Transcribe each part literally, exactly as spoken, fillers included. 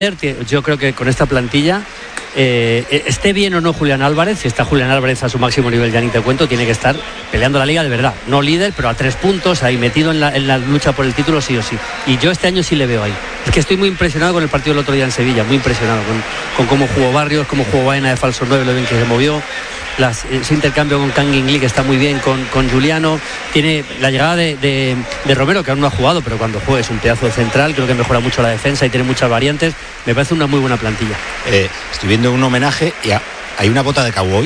Yo creo que con esta plantilla, eh, esté bien o no Julián Álvarez, si está Julián Álvarez a su máximo nivel, ya ni te cuento, tiene que estar peleando la liga de verdad, no líder, pero a tres puntos, ahí metido en la, en la lucha por el título sí o sí. Y yo este año sí le veo ahí. Es que estoy muy impresionado con el partido del otro día en Sevilla, muy impresionado con, con cómo jugó Barrios, cómo jugó Baena de falso nueve, lo bien que se movió. Las, ese intercambio con Kangin Lee, que está muy bien, con, con Juliano. Tiene la llegada de, de, de Romero, que aún no ha jugado, pero cuando juegue es un pedazo de central. Creo que mejora mucho la defensa y tiene muchas variantes. Me parece una muy buena plantilla. Eh, estoy viendo un homenaje y a, hay una bota de cowboy.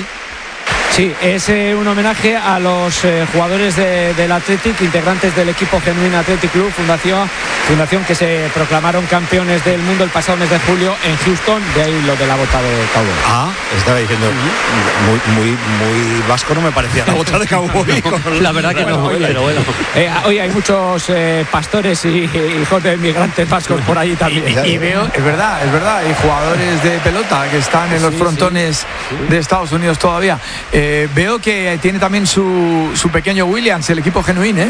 Sí, es eh, un homenaje a los eh, jugadores de, del Athletic, integrantes del equipo Genuine Athletic Club, fundación, fundación que se proclamaron campeones del mundo el pasado mes de julio en Houston, de ahí lo de la bota de cowboy. Ah, estaba diciendo, muy, muy, muy vasco no me parecía la bota de cowboy. No, la verdad que bueno, no, oye, pero bueno. Eh, hoy hay muchos eh, pastores y hijos de migrantes vascos por ahí también. Y, y veo, es verdad, es verdad, hay jugadores de pelota que están en los sí, frontones sí, sí. de Estados Unidos todavía. Eh, Eh, veo que tiene también su, su pequeño Williams, el equipo Genuine, ¿eh?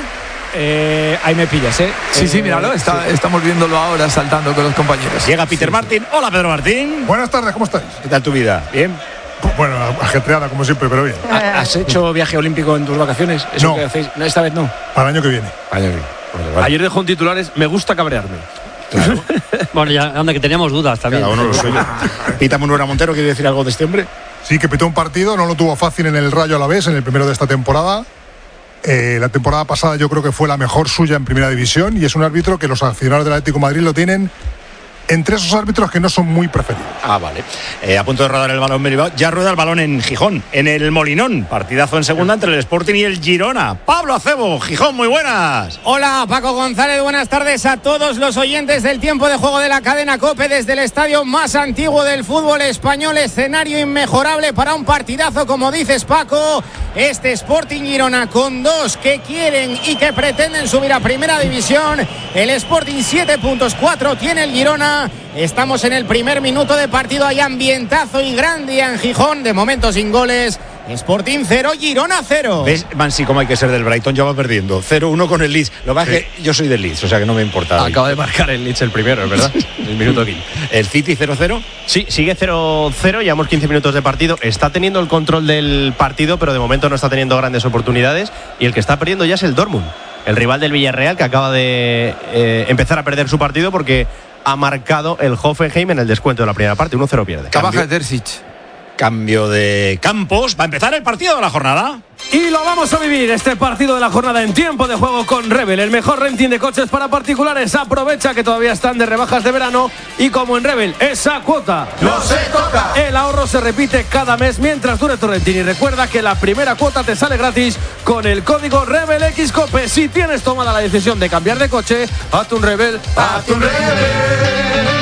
Eh, ahí me pillas, ¿eh? Sí, eh, sí, míralo, está, sí. estamos viéndolo ahora saltando con los compañeros. Llega Peter sí, Martín. Sí. Hola, Pedro Martín. Buenas tardes, ¿cómo estáis? ¿Qué tal tu vida? ¿Bien? Bueno, ajetreada como siempre, pero bien. ¿Has hecho viaje olímpico en tus vacaciones? ¿Eso no. que hacéis? No, esta vez no. Para el año que viene. Para el año que viene. Vale, vale. Ayer dejó un titulares, me gusta cabrearme. Claro. Bueno, ya, anda, que teníamos dudas también. Cada uno lo suyo. Pita Munera Montero, ¿quiere decir algo de este hombre? Sí, que pitó un partido, no lo tuvo fácil en el Rayo Alavés, en el primero de esta temporada. Eh, la temporada pasada yo creo que fue la mejor suya en Primera División y es un árbitro que los aficionados del Atlético de Madrid lo tienen entre esos árbitros que no son muy preferidos. Ah, vale. Eh, a punto de rodar el balón Bilbao. Ya rueda el balón en Gijón, en el Molinón. Partidazo en segunda entre el Sporting y el Girona. Pablo Acebo, Gijón, muy buenas. Hola, Paco González, buenas tardes a todos los oyentes del tiempo de juego de la cadena COPE desde el estadio más antiguo del fútbol español. Escenario inmejorable para un partidazo, como dices, Paco. Este Sporting Girona con dos que quieren y que pretenden subir a Primera División. El Sporting siete puntos, cuatro tiene el Girona. Estamos en el primer minuto de partido, hay ambientazo y grande en Gijón, de momento sin goles. Sporting cero, Girona cero. ¿Ves, Mansi, cómo hay que ser del Brighton? Ya va perdiendo cero uno con el Leeds. Lo que pasa sí. es que yo soy del Leeds, o sea que no me importa. Acaba de marcar el Leeds el primero, es verdad. El minuto aquí. ¿El City cero cero? Sí, sigue cero cero, llevamos quince minutos de partido. Está teniendo el control del partido, pero de momento no está teniendo grandes oportunidades. Y el que está perdiendo ya es el Dortmund, el rival del Villarreal, que acaba de eh, empezar a perder su partido porque ha marcado el Hoffenheim en el descuento de la primera parte. uno cero pierde. Trabaja Terzic. Cambio de campos. Va a empezar el partido de la jornada. Y lo vamos a vivir, este partido de la jornada en tiempo de juego con Rebel, el mejor renting de coches para particulares. Aprovecha que todavía están de rebajas de verano y como en Rebel, esa cuota no se toca. El ahorro se repite cada mes mientras dure tu renting. Y recuerda que la primera cuota te sale gratis con el código RebelXCOPE. Si tienes tomada la decisión de cambiar de coche, hazte un Rebel, hazte un Rebel.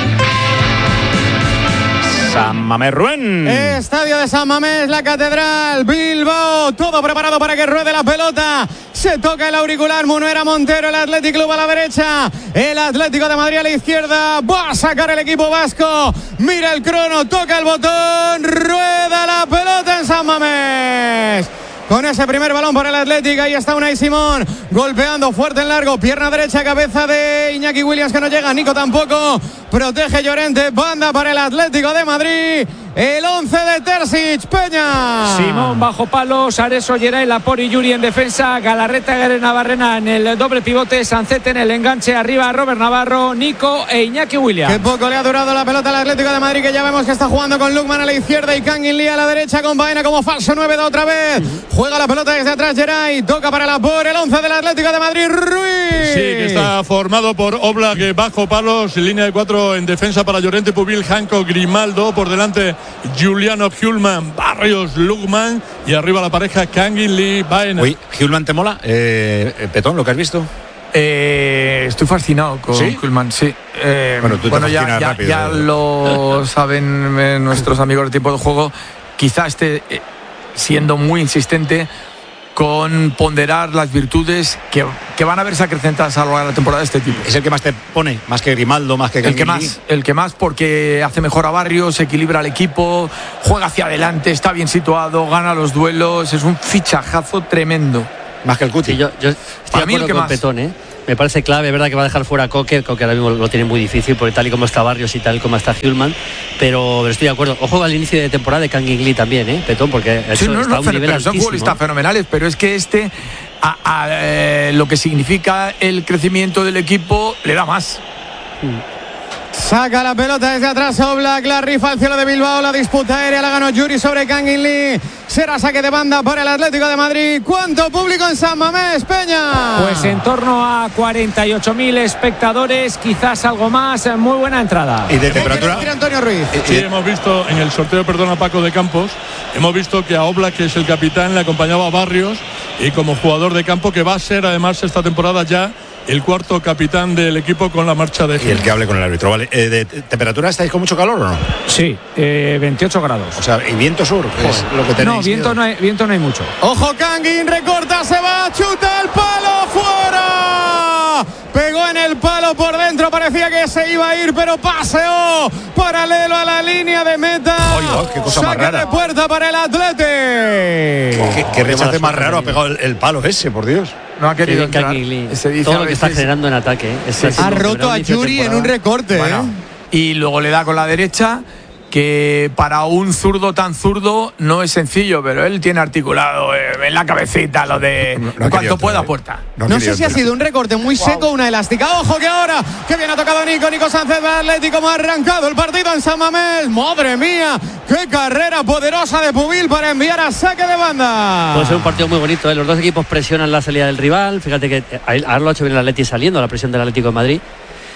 San Mamés Ruén. Estadio de San Mamés, la Catedral, Bilbao, todo preparado para que ruede la pelota. Se toca el auricular, Munera Montero, el Athletic Club a la derecha, el Atlético de Madrid a la izquierda. Va a sacar el equipo vasco. Mira el crono, toca el botón, rueda la pelota en San Mamés. Con ese primer balón para el Atlético, ahí está Unai Simón, golpeando fuerte en largo, pierna derecha, cabeza de Iñaki Williams que no llega, Nico tampoco, protege Llorente, banda para el Atlético de Madrid, el once de Terzic, Peña. Simón bajo palos, Areso, Geray, Lapori, Yuri en defensa, Galarreta, Garena, Barrena en el doble pivote, Sancete en el enganche, arriba Robert Navarro, Nico e Iñaki Williams. Qué poco le ha durado la pelota al Atlético de Madrid, que ya vemos que está jugando con Lukman a la izquierda y Kangin Lee a la derecha, con Baena como falso nueve de otra vez. Juega la pelota desde atrás Geray, toca para Lapor, el once del Atlético de Madrid, Ruiz. Sí, que está formado por Oblak bajo palos, línea de cuatro en defensa para Llorente, Pubil, Hanco, Grimaldo, por delante Juliano, Hjulman, Barrios, Lukman y arriba la pareja Kangin Lee, Baena. Uy, Hjulman, ¿te mola? Eh, Petón, ¿lo que has visto? Eh, estoy fascinado con ¿Sí? Hjulman, sí. Eh, bueno, tú bueno te ya, ya, rápido, ya lo saben eh, nuestros amigos de tiempo de juego. Quizá esté eh, siendo muy insistente con ponderar las virtudes que, que van a verse acrecentadas a lo largo de la temporada de este tipo. ¿Es el que más te pone? Más que Grimaldo, más que el que más, el que más porque hace mejor a Barrios, equilibra al equipo, juega hacia adelante, está bien situado, gana los duelos, es un fichajazo tremendo. Más que el Cuti. Sí, yo, yo estoy Para mí el que con más. Petón, ¿eh? Me parece clave, es verdad que va a dejar fuera a Coque, Coque ahora mismo lo tiene muy difícil, porque tal y como está Barrios y tal y como está Hjulmand, pero estoy de acuerdo. Ojo al inicio de temporada de Kangin Lee también, ¿eh, Petón? Porque sí, no, está no, a un nivel pero son futbolistas fenomenales, pero es que este, a, a, eh, lo que significa el crecimiento del equipo, le da más. Mm. Saca la pelota desde atrás Oblak, la rifa al cielo de Bilbao, la disputa aérea la ganó Yuri sobre Kangin Lee. Será saque de banda para el Atlético de Madrid. ¿Cuánto público en San Mamés, Peña? Pues en torno a cuarenta y ocho mil espectadores, quizás algo más. Muy buena entrada. ¿Y de temperatura? Antonio Ruiz. Sí, hemos visto en el sorteo, perdona Paco, de Campos, hemos visto que a Oblak, que es el capitán, le acompañaba a Barrios, y como jugador de campo, que va a ser además esta temporada ya el cuarto capitán del equipo con la marcha de Gil. Y el que hable con el árbitro, ¿vale? Eh, ¿De temperatura estáis con mucho calor o no? Sí, eh, veintiocho grados. O sea, ¿y viento sur? Que es lo que tenéis. No, viento no, hay, viento no hay mucho. Ojo, Kangin, recorta, se va, chuta el palo, fuera. Pegó en el palo por dentro, parecía que se iba a ir, pero paseó paralelo a la línea de meta. Oiga, qué cosa más rara. Saque de puerta para el Atleti. ¿Qué, qué rechace más raro ha pegado el, el palo ese, por Dios? No ha querido Sí, entrar. se dice todo lo que está generando en ataque, ¿eh? Sí, sí. Ha roto a Yuri en un recorte, bueno, ¿eh? Y luego le da con la derecha, que para un zurdo tan zurdo no es sencillo, pero él tiene articulado eh, en la cabecita lo de no, no cuanto pueda a puerta. No, no sé si ha sido un recorte muy seco o una elástica. Ojo que ahora, que bien ha tocado Nico, Nico Sánchez del Atlético, como ha arrancado el partido en San Mamés. Madre mía, qué carrera poderosa de Pubil para enviar a saque de banda. Puede ser un partido muy bonito, ¿eh? Los dos equipos presionan la salida del rival. Fíjate que ahora lo ha hecho bien el Atleti saliendo a la presión del Atlético de Madrid.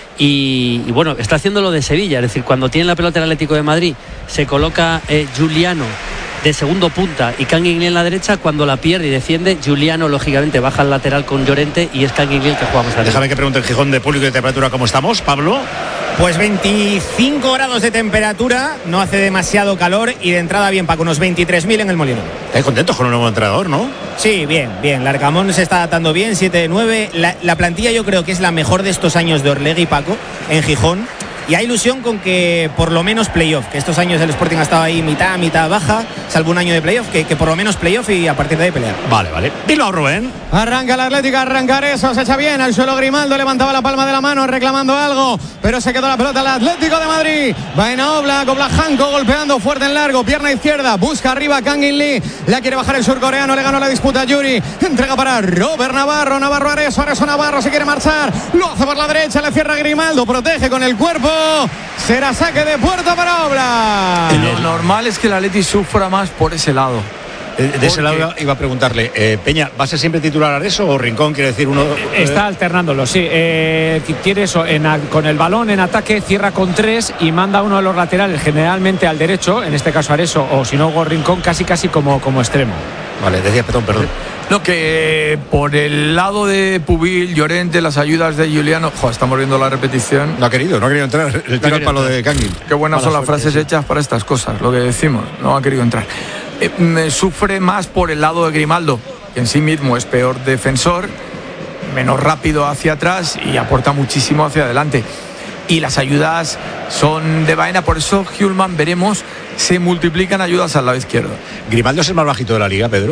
Y, y bueno, está haciendo lo de Sevilla, es decir, cuando tiene la pelota el Atlético de Madrid, se coloca eh, Giuliano de segundo punta y Kangin Lee en la derecha. Cuando la pierde y defiende, Giuliano lógicamente baja al lateral con Llorente y es Kangin Lee el que juega más arriba. Déjame que pregunte el Gijón de público y de temperatura, ¿cómo estamos, Pablo? Pues veinticinco grados de temperatura, no hace demasiado calor y de entrada bien, Paco, unos veintitrés mil en el Molinón. Estáis contentos con un nuevo entrenador, ¿no? Sí, bien, bien. Larcamón se está adaptando bien, siete de nueve. La, la plantilla yo creo que es la mejor de estos años de Orlegui, Paco, en Gijón. Y hay ilusión con que por lo menos playoff, que estos años el Sporting ha estado ahí mitad, mitad baja, salvo un año de playoff, que, que por lo menos playoff y a partir de ahí pelear. Vale, vale. Bilbao, Rubén. Arranca el Atlético, arrancar eso, se echa bien al suelo Grimaldo, levantaba la palma de la mano reclamando algo, pero se quedó la pelota al Atlético de Madrid. Va en Oblak, Oblak Janko golpeando fuerte en largo, pierna izquierda, busca arriba Kangin Lee, la quiere bajar el surcoreano, le ganó la disputa a Yuri, entrega para Robert Navarro, Navarro Areso, Areso Navarro se quiere marchar, lo hace por la derecha, le cierra Grimaldo, protege con el cuerpo. Será saque de puerta para Oblak. Lo normal es que el Atleti sufra más por ese lado. De, de ese lado iba a preguntarle, eh, Peña, ¿va a ser siempre titular Areso o Rincón? Quiere decir uno. Eh, está alternándolo, sí. Eh, quiere eso, en a, con el balón en ataque, cierra con tres y manda uno de los laterales, generalmente al derecho, en este caso Areso, o si no, Rincón, casi casi como, como extremo. Vale, decía, perdón, perdón. No, que eh, por el lado de Pubil, Llorente, las ayudas de Giuliano. Jo, estamos viendo la repetición. No ha querido, no ha querido entrar. El tiro al palo de Kangin. Qué buenas son las frases sí. hechas para estas cosas, lo que decimos. No ha querido entrar. Eh, me sufre más por el lado de Grimaldo, que en sí mismo es peor defensor, menos rápido hacia atrás y aporta muchísimo hacia adelante. Y las ayudas son de vaina, por eso Hjulmand, veremos, se multiplican ayudas al lado izquierdo. ¿Grimaldo es el más bajito de la liga, Pedro?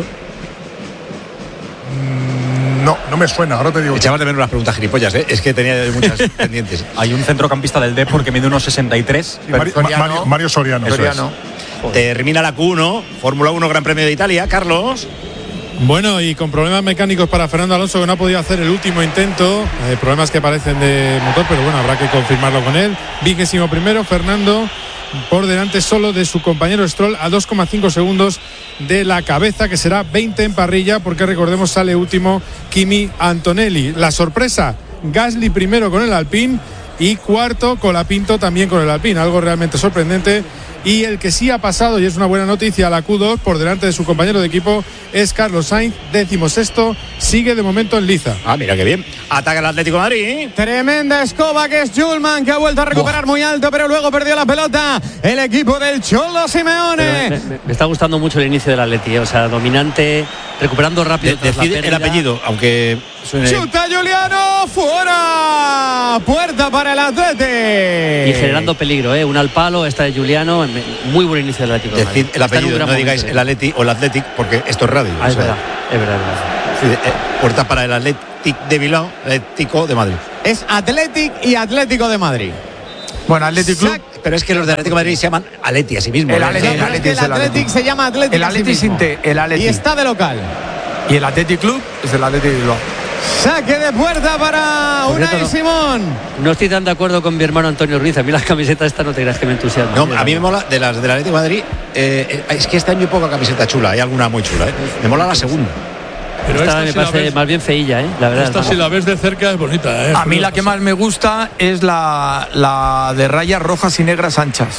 No, no me suena, ahora te digo. Echabas de menos las preguntas gilipollas, ¿eh? Es que tenía muchas pendientes. Hay un centrocampista del Depor que mide unos sesenta y tres. Sí, Mario, Soriano, Mario, Mario Soriano. Soriano. Termina la Q uno, Fórmula uno, Gran Premio de Italia. Carlos. Bueno, y con problemas mecánicos para Fernando Alonso, que no ha podido hacer el último intento. Eh, problemas que parecen de motor, pero bueno, habrá que confirmarlo con él. Vigésimo primero, Fernando, por delante solo de su compañero Stroll, a dos coma cinco segundos de la cabeza, que será veinte en parrilla, porque recordemos sale último Kimi Antonelli. La sorpresa, Gasly primero con el Alpine y cuarto Colapinto también con el Alpine, algo realmente sorprendente. Y el que sí ha pasado, y es una buena noticia, a la Q dos por delante de su compañero de equipo es Carlos Sainz, décimo sexto, sigue de momento en liza. Ah, mira qué bien. Ataca el Atlético de Madrid. Tremenda escoba que es Hjulmand, que ha vuelto a recuperar Buah. muy alto, pero luego perdió la pelota el equipo del Cholo Simeone. Me, me, me está gustando mucho el inicio del Atleti, o sea, dominante, recuperando rápido. De, decide el apellido, aunque suene... Chuta Giuliano, fuera, puerta para el Atleti. Y generando peligro, ¿eh? Un al palo, esta de Giuliano, muy buen inicio del Atlético. Decid el apellido, no digáis momento. el Atleti o el Athletic, porque esto es radio. Ah, es, verdad, es verdad, es verdad. Sí, eh, puerta para el Athletic. Athletic de Bilbao, Atlético de Madrid. Es Athletic y Atlético de Madrid. Bueno, Athletic Club. Pero es que los de Atlético de Madrid se llaman Atleti a sí mismos. El ¿eh? Athletic, No, pero es que el Athletic se llama Athletic. El a sí Athletic mismo. sin T, el Athletic. Y está de local. Y el Athletic Club es el Athletic de Bilbao. Saque de puerta para Por Unai cierto, no. Simón. No estoy tan de acuerdo con mi hermano Antonio Ruiz. A mí las camisetas estas no te creas que me entusiasman. No, a mí me mola de las del Atlético de Madrid. Eh, es que este año hay poca camiseta chula, hay alguna muy chula. ¿eh? Me mola la segunda. Pero esta esta me sí la parece ves- más bien feilla, ¿eh? La verdad. Esta si la ves de cerca es bonita, ¿eh? A mí la que más me gusta es la, la de rayas rojas y negras anchas.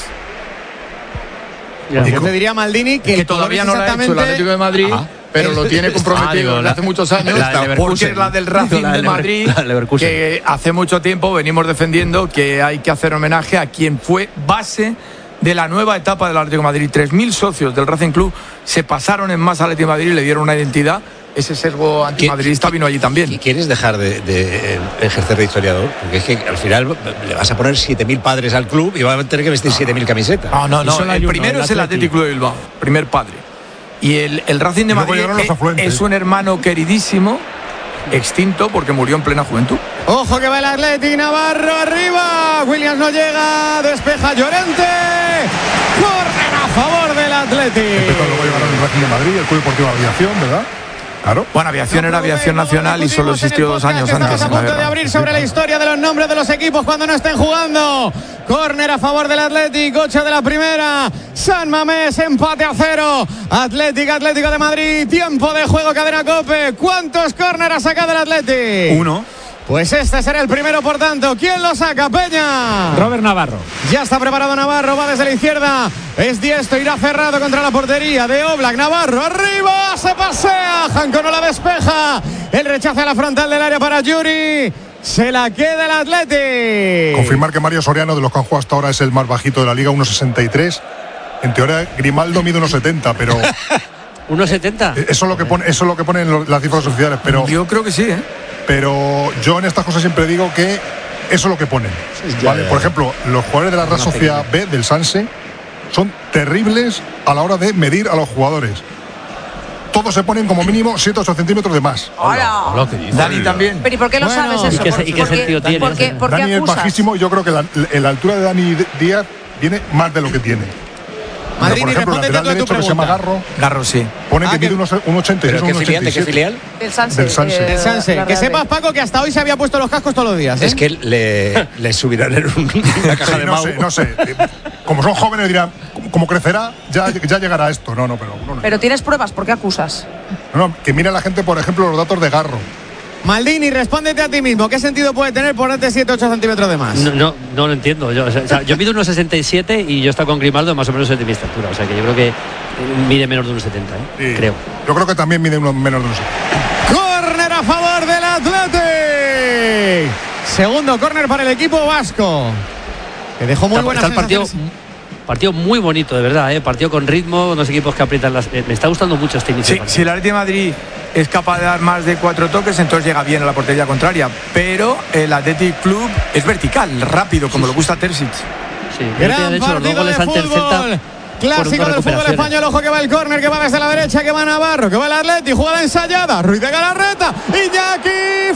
Ya. Yo te diría Maldini que, Que el color todavía es no la ha hecho el exactamente- Atlético de Madrid, Ajá. pero lo tiene comprometido Ah, digo, desde la- hace muchos años, la de Leverkusen. porque es la del Racing La de de Lever- Madrid, la de Leverkusen. que hace mucho tiempo venimos defendiendo que hay que hacer homenaje a quien fue base de la nueva etapa del Atlético de Madrid. tres mil socios del Racing Club se pasaron en más al Atlético de Madrid y le dieron una identidad. Ese sesgo antimadridista vino allí también. ¿Y quieres dejar de, de, eh, ejercer de historiador? Porque es que al final le vas a poner siete mil padres al club y va a tener que vestir siete mil camisetas. No, no, Y no. solo hay El uno, primero el es el Athletic. Atlético de Bilbao, primer padre. Y el, el Racing de Y luego Madrid llegaron los es, afluentes. es un hermano queridísimo, extinto porque murió en plena juventud. Ojo que va el Athletic, Navarro arriba. Williams no llega, despeja Llorente. Corren a favor del Athletic. Luego llegaron el Racing de Madrid, el Club Deportivo Aviación, ¿verdad? Claro. Bueno, aviación era aviación nacional y solo existió dos años antes. Estamos a en la punto de guerra. abrir sobre la historia de los nombres de los equipos cuando no estén jugando. Córner a favor del Athletic, ocho de la primera. San Mamés, empate a cero. Athletic, Atlético de Madrid, tiempo de juego, cadena COPE. ¿Cuántos córner ha sacado el Athletic? Uno. Pues este será el primero, por tanto. ¿Quién lo saca, Peña? Robert Navarro. Ya está preparado Navarro, va desde la izquierda. Es diestro, irá cerrado contra la portería de Oblak. Navarro arriba, se pasea. Janko no la despeja. El rechace a la frontal del área para Yuri. Se la queda el Athletic. Confirmar que Mario Soriano, de los que han jugado hasta ahora, es el más bajito de la liga, uno sesenta y tres. En teoría, Grimaldo mide uno setenta, pero ¿uno setenta? eso es lo que pone, eso es lo que ponen lo- las cifras oficiales. Pero, Yo creo que sí, ¿eh? pero yo en estas cosas siempre digo que eso es lo que ponen. ¿vale? Por ejemplo, los jugadores de la Real Sociedad B del Sanse son terribles a la hora de medir a los jugadores. Todos se ponen como mínimo siete o ocho centímetros de más. Hola. Dani también. Pero ¿y por qué lo Bueno, sabes ¿y eso? qué- ¿Por- y qué por qué- sentido tiene ¿Por qué, eso? por qué Dani es acusas? bajísimo, yo creo que la, la altura de Dani Díaz viene más de lo que tiene. Madrid, Por ejemplo, el respóndete lateral tú a tu derecho que se llama pregunta. Garro Garro, sí. pone Ah, que que- mide unos- un ochenta y seis ¿Pero o qué un filial? ¿De qué ochenta y siete. filial? Del Sanse. Del Sanse. eh, El Sanse. la Que Real sepas, Paco, que hasta hoy se había puesto los cascos todos los días. ¿eh? Es que le, le subirán en un- una caja Sí, de no Mau. sé, no sé. Eh, Como son jóvenes dirán, como crecerá, ya, ya llegará esto. No, no, pero no, no. Pero tienes pruebas, ¿por qué acusas? No, no, que mire la gente, por ejemplo, los datos de Garro. Maldini, respóndete a ti mismo. ¿Qué sentido puede tener ponerte siete o ocho centímetros de más? No, no, no lo entiendo. Yo, o sea, o sea, yo mido uno sesenta y siete y yo estoy con Grimaldo más o menos de mi estatura. O sea que yo creo que eh, mide menos de uno setenta, ¿eh? Sí. Creo. Yo creo que también mide uno menos de unos. Córner a favor del Athletic. Segundo córner para el equipo vasco. Que dejó muy Está, buenas está el partido, sensaciones. partido muy bonito, de verdad, ¿eh? Partido con ritmo, unos equipos que aprietan las. eh, me está gustando mucho este inicio. Sí, de partido. si el Atlético de Madrid es capaz de dar más de cuatro toques, entonces llega bien a la portería contraria. Pero el Athletic Club es vertical, rápido, como le gusta a Terzic. Sí, el otro día, Gran de hecho, los dos partido goles de ante el Celta. fútbol. Clásico dos del fútbol recuperaciones. español. Ojo que va el córner, que va desde la derecha, que va Navarro, que va el Atleti, jugada ensayada, Ruiz de Galarreta, Iñaki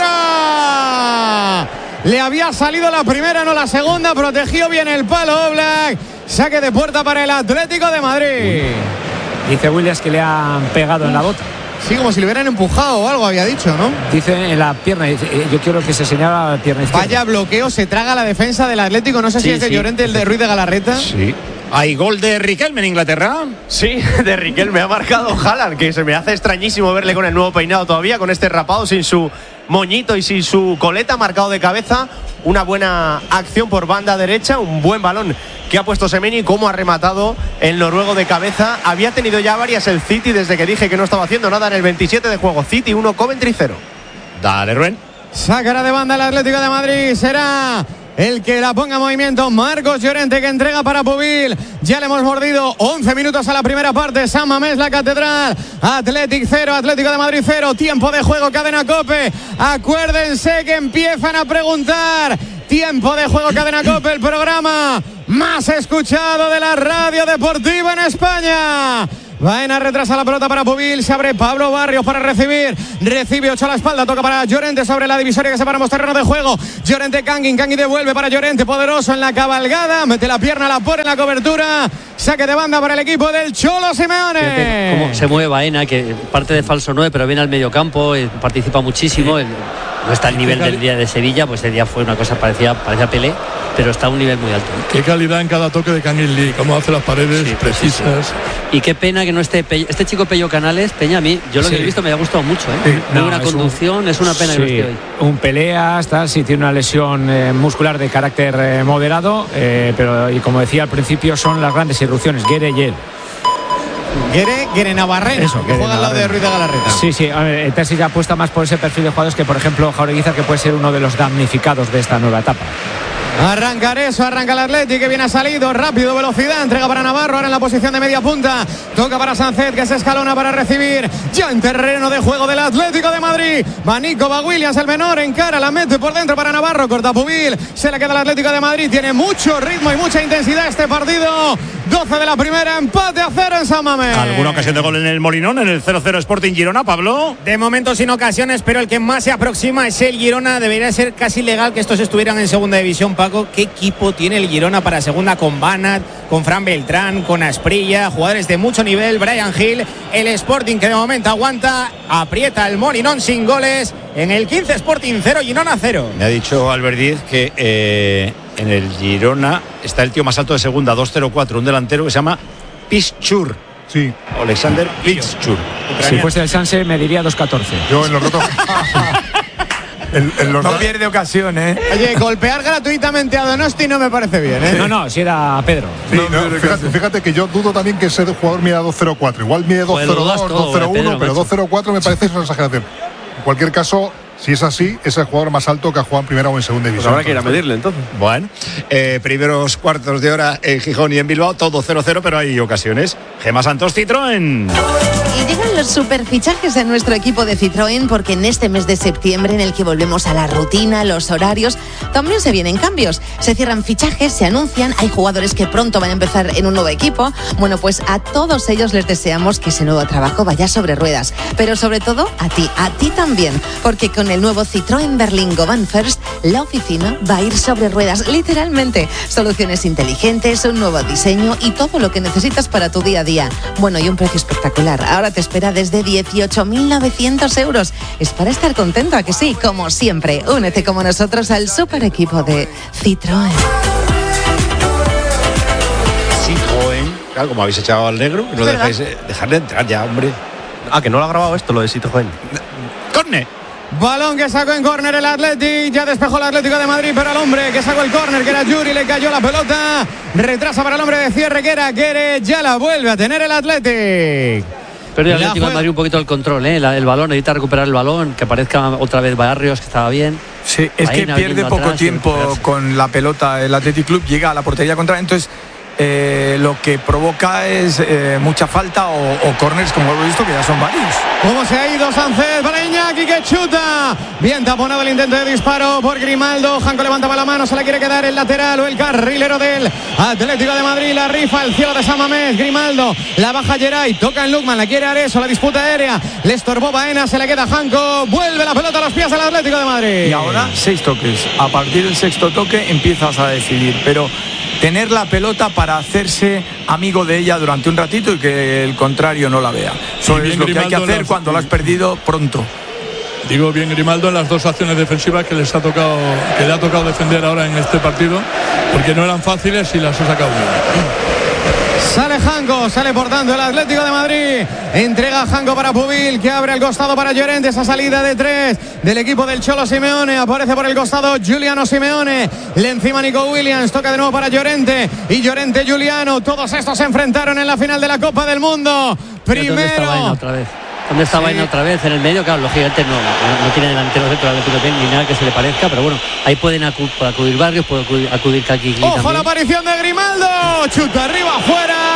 fuera. Le había salido la primera, no la segunda, protegió bien el palo Oblak. Saque de puerta para el Atlético de Madrid. Dice Williams que le han pegado en la bota. Sí, como si le hubieran empujado o algo, había dicho, ¿no? Dice en la pierna. dice, eh, Yo quiero que se señala la pierna izquierda. Vaya bloqueo, se traga la defensa del Atlético. No sé si Sí, es de sí. Llorente, el de Ruiz de Galarreta. Sí. ¿Hay gol de Riquelme en Inglaterra? Sí, de Riquelme ha marcado Haaland, que se me hace extrañísimo verle con el nuevo peinado todavía, con este rapado, sin su moñito y sin su coleta, marcado de cabeza. Una buena acción por banda derecha, un buen balón que ha puesto Semeni, como ha rematado el noruego de cabeza. Había tenido ya varias el City desde que dije que no estaba haciendo nada en el veintisiete de juego. City uno, Coventry cero. Dale, Rubén. Sacará de banda el Atlético de Madrid. Será el que la ponga en movimiento. Marcos Llorente, que entrega para Pubil. Ya le hemos mordido once minutos a la primera parte. San Mamés, la Catedral. Athletic cero, Atlético de Madrid cero. Tiempo de juego, cadena COPE. Acuérdense que empiezan a preguntar. Tiempo de juego, cadena COPE, el programa más escuchado de la radio deportiva en España. Baena retrasa la pelota para Pubil. Se abre Pablo Barrios para recibir. Recibe ocho a la espalda. Toca para Llorente sobre la divisoria que separamos terreno de juego. Llorente Kangin. Kangin devuelve para Llorente. Poderoso en la cabalgada. Mete la pierna, la pone en la cobertura. Saque de banda para el equipo del Cholo Simeone. Cómo se mueve Baena, que parte de falso nueve, pero viene al medio campo, participa muchísimo. Sí. No está al nivel del día de Sevilla, pues ese día fue una cosa parecía, parecía Pelé, pero está a un nivel muy alto. Qué calidad en cada toque de Kangin Lee, cómo hace las paredes sí, precisas. Sí, sí. Y qué pena que no esté Pello, este chico Pello Canales, Peña, a mí, yo lo sí. que he visto me ha gustado mucho, ¿eh? Sí. Muy no, buena es conducción, un, es una pena sí, que no esté hoy. Un pelea, está, sí tiene una lesión eh, muscular de carácter eh, moderado, eh, pero y como decía al principio son las grandes irrupciones, Guere y él. Guere, Guere Navarrena, Eso, que Guere juega al lado de Ruiz de Galarreta. Sí, sí, el Terzi ya apuesta más por ese perfil de jugadores que, por ejemplo, Jaureguizar, que puede ser uno de los damnificados de esta nueva etapa. Arrancar eso, arranca el Atleti, que viene a salido, rápido, velocidad, entrega para Navarro, ahora en la posición de media punta, toca para Sánchez, que se escalona para recibir, ya en terreno de juego del Atlético de Madrid, va Nico, va Williams, el menor, encara, la mete por dentro para Navarro, corta Pubil, se le queda el Atlético de Madrid, tiene mucho ritmo y mucha intensidad este partido, doce de la primera, empate a cero en San Mamés. ¿Alguna ocasión de gol en el Molinón, en el cero cero Sporting Girona, Pablo? De momento sin ocasiones, pero el que más se aproxima es el Girona, debería ser casi legal que estos estuvieran en segunda división, Paco. ¿Qué equipo tiene el Girona para segunda con Banat, con Fran Beltrán, con Asprilla, jugadores de mucho nivel, Brian Hill, el Sporting que de momento aguanta, aprieta el Molinón sin goles, en el quince Sporting cero, Girona cero. Me ha dicho Albert Díez que eh, en el Girona está el tío más alto de segunda, dos cero cuatro, un delantero que se llama Pischur. Sí. Alexander Pischur. Si fuese el Sanse me diría dos catorce. Yo en los rotos. El, el no pierde ocasión, ¿eh? Oye, golpear gratuitamente a Donosti no me parece bien, ¿eh? No, no, si era Pedro. Sí, no, no, fíjate, fíjate que yo dudo también que ese jugador mida dos cero cuatro. Igual mide dos cero dos, dos cero uno, pero dos cero cuatro me parece una exageración. En cualquier caso, si es así, es el jugador más alto que ha jugado en primera o en segunda división. Pues habrá que ir a medirle entonces. Bueno, eh, primeros cuartos de hora en Gijón y en Bilbao, todo cero cero, pero hay ocasiones. Gemma Santos, Citroën. Y llegan los superfichajes de nuestro equipo de Citroën, porque en este mes de septiembre, en el que volvemos a la rutina, los horarios, también se vienen cambios. Se cierran fichajes, se anuncian, hay jugadores que pronto van a empezar en un nuevo equipo. Bueno, pues a todos ellos les deseamos que ese nuevo trabajo vaya sobre ruedas. Pero sobre todo a ti, a ti también, porque con el nuevo Citroën Berlingo Van First, la oficina va a ir sobre ruedas, literalmente. Soluciones inteligentes, un nuevo diseño y todo lo que necesitas para tu día a día. Bueno, y un precio espectacular. Ahora te espera desde dieciocho mil novecientos euros. Es para estar contento, ¿a que sí? Como siempre, únete como nosotros al super equipo de Citroën. Citroën, claro, como habéis echado al negro, no dejáis eh, dejarle entrar ya, hombre. Ah, que no lo ha grabado esto, lo de Citroën. ¡Corne! Balón que sacó en córner el Atleti, ya despejó el Atlético de Madrid, pero al hombre que sacó el córner, que era Yuri, le cayó la pelota, retrasa para el hombre de cierre, que era Guere, ya la vuelve a tener el Atleti. Pero el Atlético de Madrid un poquito el control, ¿eh? La, el balón, necesita recuperar el balón, que aparezca otra vez Barrios, que estaba bien. Sí, es Baena, que pierde poco atrás, tiempo con la pelota el Athletic Club, llega a la portería contraria, entonces eh, lo que provoca es eh, mucha falta o, o corners, como hemos visto, que ya son varios. ¿Cómo se ha ido Sánchez para Iñaki, que chuta? Bien taponado el intento de disparo por Grimaldo. Janko levantaba la mano, se la quiere quedar el lateral o el carrilero del Atlético de Madrid. La rifa el cielo de San Mamés. Grimaldo, la baja Geray, toca en Lukman, la quiere Areso, la disputa aérea. Le estorbó Baena, se le queda Janko. Vuelve la pelota a los pies del Atlético de Madrid. Y ahora seis toques. A partir del sexto toque empiezas a decidir, pero tener la pelota para hacerse amigo de ella durante un ratito y que el contrario no la vea. Eso es lo que hay que hacer cuando la has perdido pronto. Digo bien Grimaldo en las dos acciones defensivas que les ha tocado, que le ha tocado defender ahora en este partido, porque no eran fáciles y las ha sacado bien. Sale Janko, sale por tanto el Atlético de Madrid. Entrega Janko para Pubil, que abre el costado para Llorente. Esa salida de tres del equipo del Cholo Simeone. Aparece por el costado Giuliano Simeone. Le encima Nico Williams. Toca de nuevo para Llorente. Y Llorente Giuliano. Todos estos se enfrentaron en la final de la Copa del Mundo. Primero. ¿Dónde está Baena otra vez? ¿Dónde está sí. Baena otra vez? En el medio, claro, lógicamente no, no, no tiene delantero dentro del Atlético ni nada que se le parezca, pero bueno, ahí pueden acu- acudir Barrios, puede acudir, acudir Kaki. ¡Ojo también. La aparición de Grimaldo! Chuta arriba, afuera. ¡Qué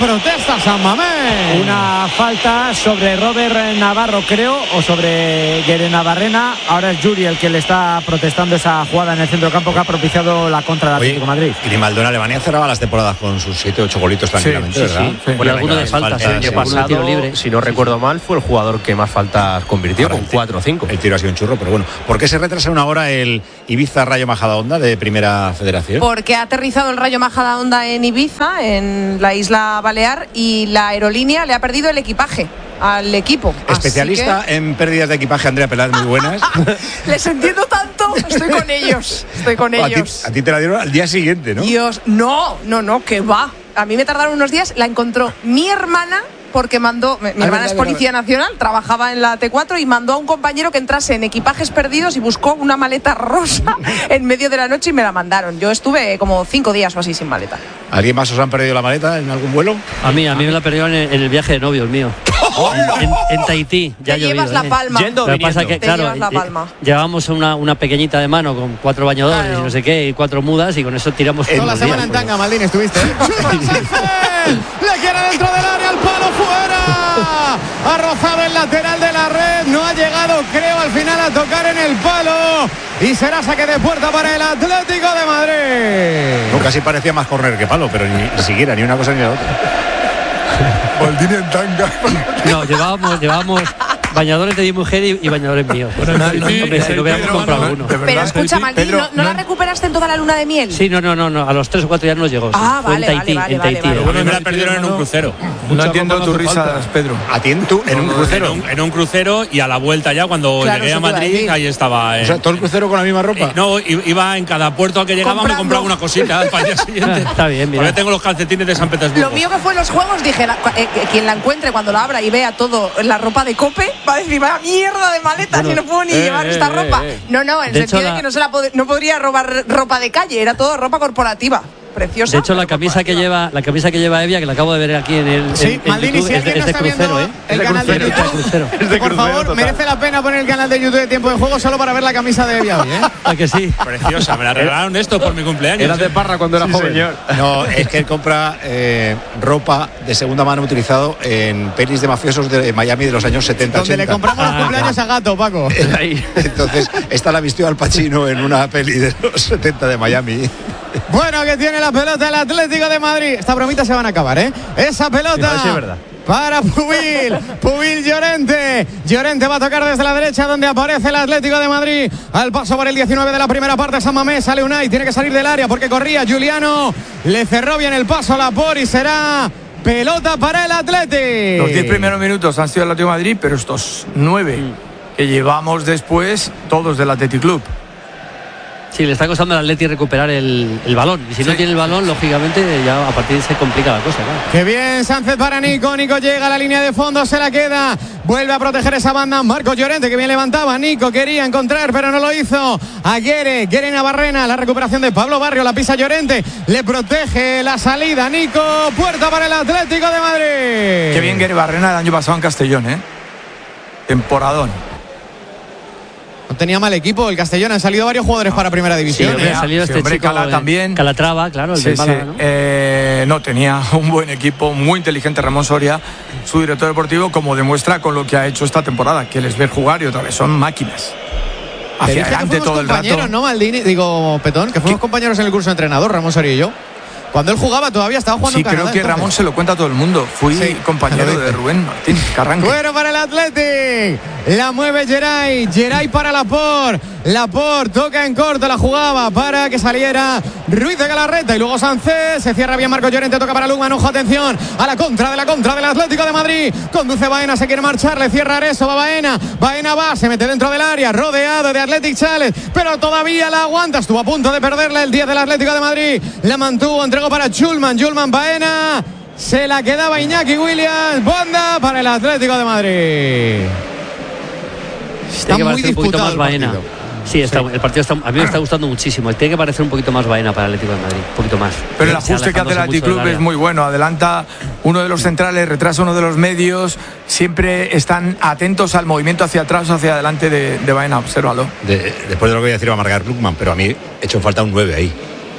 protesta San Mamés. Una falta sobre Robert Navarro, creo, o sobre Guerenabarrena. Ahora es Yuri el que le está protestando esa jugada en el centrocampo que ha propiciado la contra del Atlético de Madrid. Grimaldo en Alemania cerraba las temporadas con sus siete ocho golitos tranquilamente, sí, sí, ¿verdad? sí, sí. Bueno, y alguno de faltas, el año pasado, libre. si no recuerdo mal, fue el jugador que más faltas convirtió, Ahora, con cuatro o cinco. El tiro ha sido un churro, pero bueno. ¿Por qué se retrasa una hora el Ibiza Rayo Majadahonda de Primera Federación? Porque ha aterrizado el Rayo Majadahonda en Ibiza, en la isla Balear, y la aerolínea le ha perdido el equipaje al equipo. Especialista que... en pérdidas de equipaje, Andrea Peláez, muy buenas. Les entiendo tanto, estoy con ellos, estoy con a ellos. Ti, a ti te la dieron al día siguiente, ¿no? Dios, no, no, no, que va. A mí me tardaron unos días, la encontró mi hermana, porque mandó, mi, mi hermana es policía nacional, trabajaba en la T cuatro y mandó a un compañero que entrase en equipajes perdidos y buscó una maleta rosa en medio de la noche y me la mandaron. Yo estuve como cinco días o así sin maleta. ¿Alguien más os han perdido la maleta en algún vuelo? A mí, a mí me la perdieron en, en el viaje de novios mío. En, en Tahití, ya Te llovido, llevas la ¿eh? palma. Yendo, Lo que pasa es que, Te claro, llevas la eh, palma. llevábamos una, una pequeñita de mano con cuatro bañadores Claro. y no sé qué, y cuatro mudas, y con eso tiramos Toda todos la los semana días. en tanga, Maldini, estuviste. ¿eh? Le quiere dentro del área, el palo fuera. Ha rozado el lateral de la red. No ha llegado, creo, al final a tocar en el palo. Y será saque de puerta para el Atlético de Madrid. No, casi parecía más correr que palo, pero ni, ni siquiera, ni una cosa ni la otra. Maldini en tanga. No, llevábamos, llevábamos bañadores de mi mujer y, y bañadores míos. Bueno, no, en no, Tahití, hombre, si no hubiéramos Pedro, comprado no, uno. de verdad. Pero escucha, Maldini, Pedro, ¿no, no la no- recuperaste en toda la luna de miel? Sí, no, no, no, no, a los tres o cuatro días nos llegó. Sí. Ah, Fue en vale, Tahití, vale, en vale, Tahití. vale, Pero bueno, A mí me la en perdieron en un crucero. No Mucha entiendo ropa tus no hace risas, falta. Pedro. A ti en, tu, en un crucero. En un, en un crucero y a la vuelta ya, cuando Claro, llegué eso a te iba a Madrid, decir. ahí estaba. O eh, sea, todo el crucero con la misma ropa. eh, no, i- iba en cada puerto al que llegaba, Comprando. me compraba una cosita para el día siguiente. Está bien, mira. Todavía tengo los calcetines de San Petersburgo. Lo mío que fue en los juegos, dije, la- eh, eh, quien la encuentre cuando la abra y vea todo en la ropa de Cope, va a decir, vaya mierda de maletas, Bueno, y no puedo ni eh, llevar eh, esta eh, ropa. eh. No, no, en el De sentido hecho, de la- que no, se la pod- no podría robar ropa de calle, era todo ropa corporativa. Preciosa. De hecho, la pero camisa que corporativa. lleva, la camisa que lleva Evia, que la acabo de ver aquí en el Sí, en, en Maldini, YouTube, si es de, alguien es no de está crucero, viendo ¿eh? el canal de Crucero, YouTube, crucero. que por favor, merece la pena poner el canal de YouTube de Tiempo de Juego solo para ver la camisa de Evia hoy, ¿eh? ¿A que sí? Preciosa, me la regalaron esto por mi cumpleaños. Era de ¿eh? Parra cuando era joven. No, es que él compra eh, ropa de segunda mano utilizado en pelis de mafiosos de Miami de los años setenta Donde le ochenta. compramos los Ah, cumpleaños a Gato, Paco. Entonces, esta la vistió Al Pacino en una peli de los setenta de Miami. Bueno, que tiene la pelota el Atlético de Madrid. Estas bromitas se van a acabar, ¿eh? Esa pelota. Sí, sí, es verdad. Para Pubil, Pubil Llorente. Llorente va a tocar desde la derecha donde aparece el Atlético de Madrid. Al paso por el diecinueve de la primera parte, San Mamés, sale Unai, tiene que salir del área porque corría Juliano. Le cerró bien el paso a Lapor y será pelota para el Atlético. Los diez primeros minutos han sido del Atlético de Madrid, pero estos nueve que llevamos después, todos del Athletic Club. Sí, le está costando al Atleti recuperar el, el balón. Y si no tiene el balón, lógicamente, ya a partir de ahí se complica la cosa, claro. Qué bien, Sánchez para Nico. Nico llega a la línea de fondo, se la queda. Vuelve a proteger esa banda. Marcos Llorente, que bien levantaba. Nico quería encontrar, pero no lo hizo. A Guere, Guere Navarrena. La recuperación de Pablo Barrio, la pisa Llorente. Le protege la salida. Nico, puerta para el Atlético de Madrid. Qué bien Guere Barrena el año pasado en Castellón, ¿eh? Temporadón. No tenía mal equipo el Castellón. Han salido varios jugadores para Primera Sí, División. hombre, ¿eh? ha salido sí, este hombre, chico Cala eh, también. Calatrava, claro, el Sí, del sí. Málaga, ¿no? Eh, no, tenía un buen equipo, muy inteligente Ramón Soria, su director deportivo, como demuestra con lo que ha hecho esta temporada, que les ver jugar y otra vez son máquinas. Te Hacia dije que adelante fuimos todo el compañeros, rato. ¿no, Maldini? Digo, Petón, que fuimos compañeros en el curso de entrenador, Ramón Soria y yo. Cuando él jugaba todavía estaba jugando Sí, en Canadá. creo que entonces. Ramón se lo cuenta a todo el mundo. Fui Sí, compañero me lo de dice. Rubén Martín Carranque. Fuera para el Athletic. La mueve Geray. Geray para Laporte. Laporte toca en corto, la jugaba para que saliera Ruiz de Galarreta. Y luego Sánchez. Se cierra bien Marcos Llorente. Toca para Lugman. Ojo, atención. A la contra de la contra del Atlético de Madrid. Conduce Baena. Se quiere marchar. Le cierra Areso. Va Baena. Baena va. Se mete dentro del área. Rodeado de Athletic Challenge. Pero todavía la aguanta. Estuvo a punto de perderla el diez del Atlético de Madrid. La mantuvo. Entregó para Schulman. Schulman Baena. Se la quedaba Iñaki Williams. Banda para el Atlético de Madrid. Está Tiene que muy parecer un poquito disputado más el Baena. partido. Sí, está, el partido está, a mí me está gustando muchísimo. Tiene que parecer un poquito más Baena para el Atlético de Madrid, un poquito más. Pero el Sí, ajuste que hace el alejándose Athletic mucho del Club es área. muy bueno. Adelanta uno de los centrales, retrasa uno de los medios. Siempre están atentos al movimiento hacia atrás o hacia adelante de, de Baena. Obsérvalo. De- después de lo que voy a decir va a marcar Klugman, pero a mí he hecho falta un nueve ahí.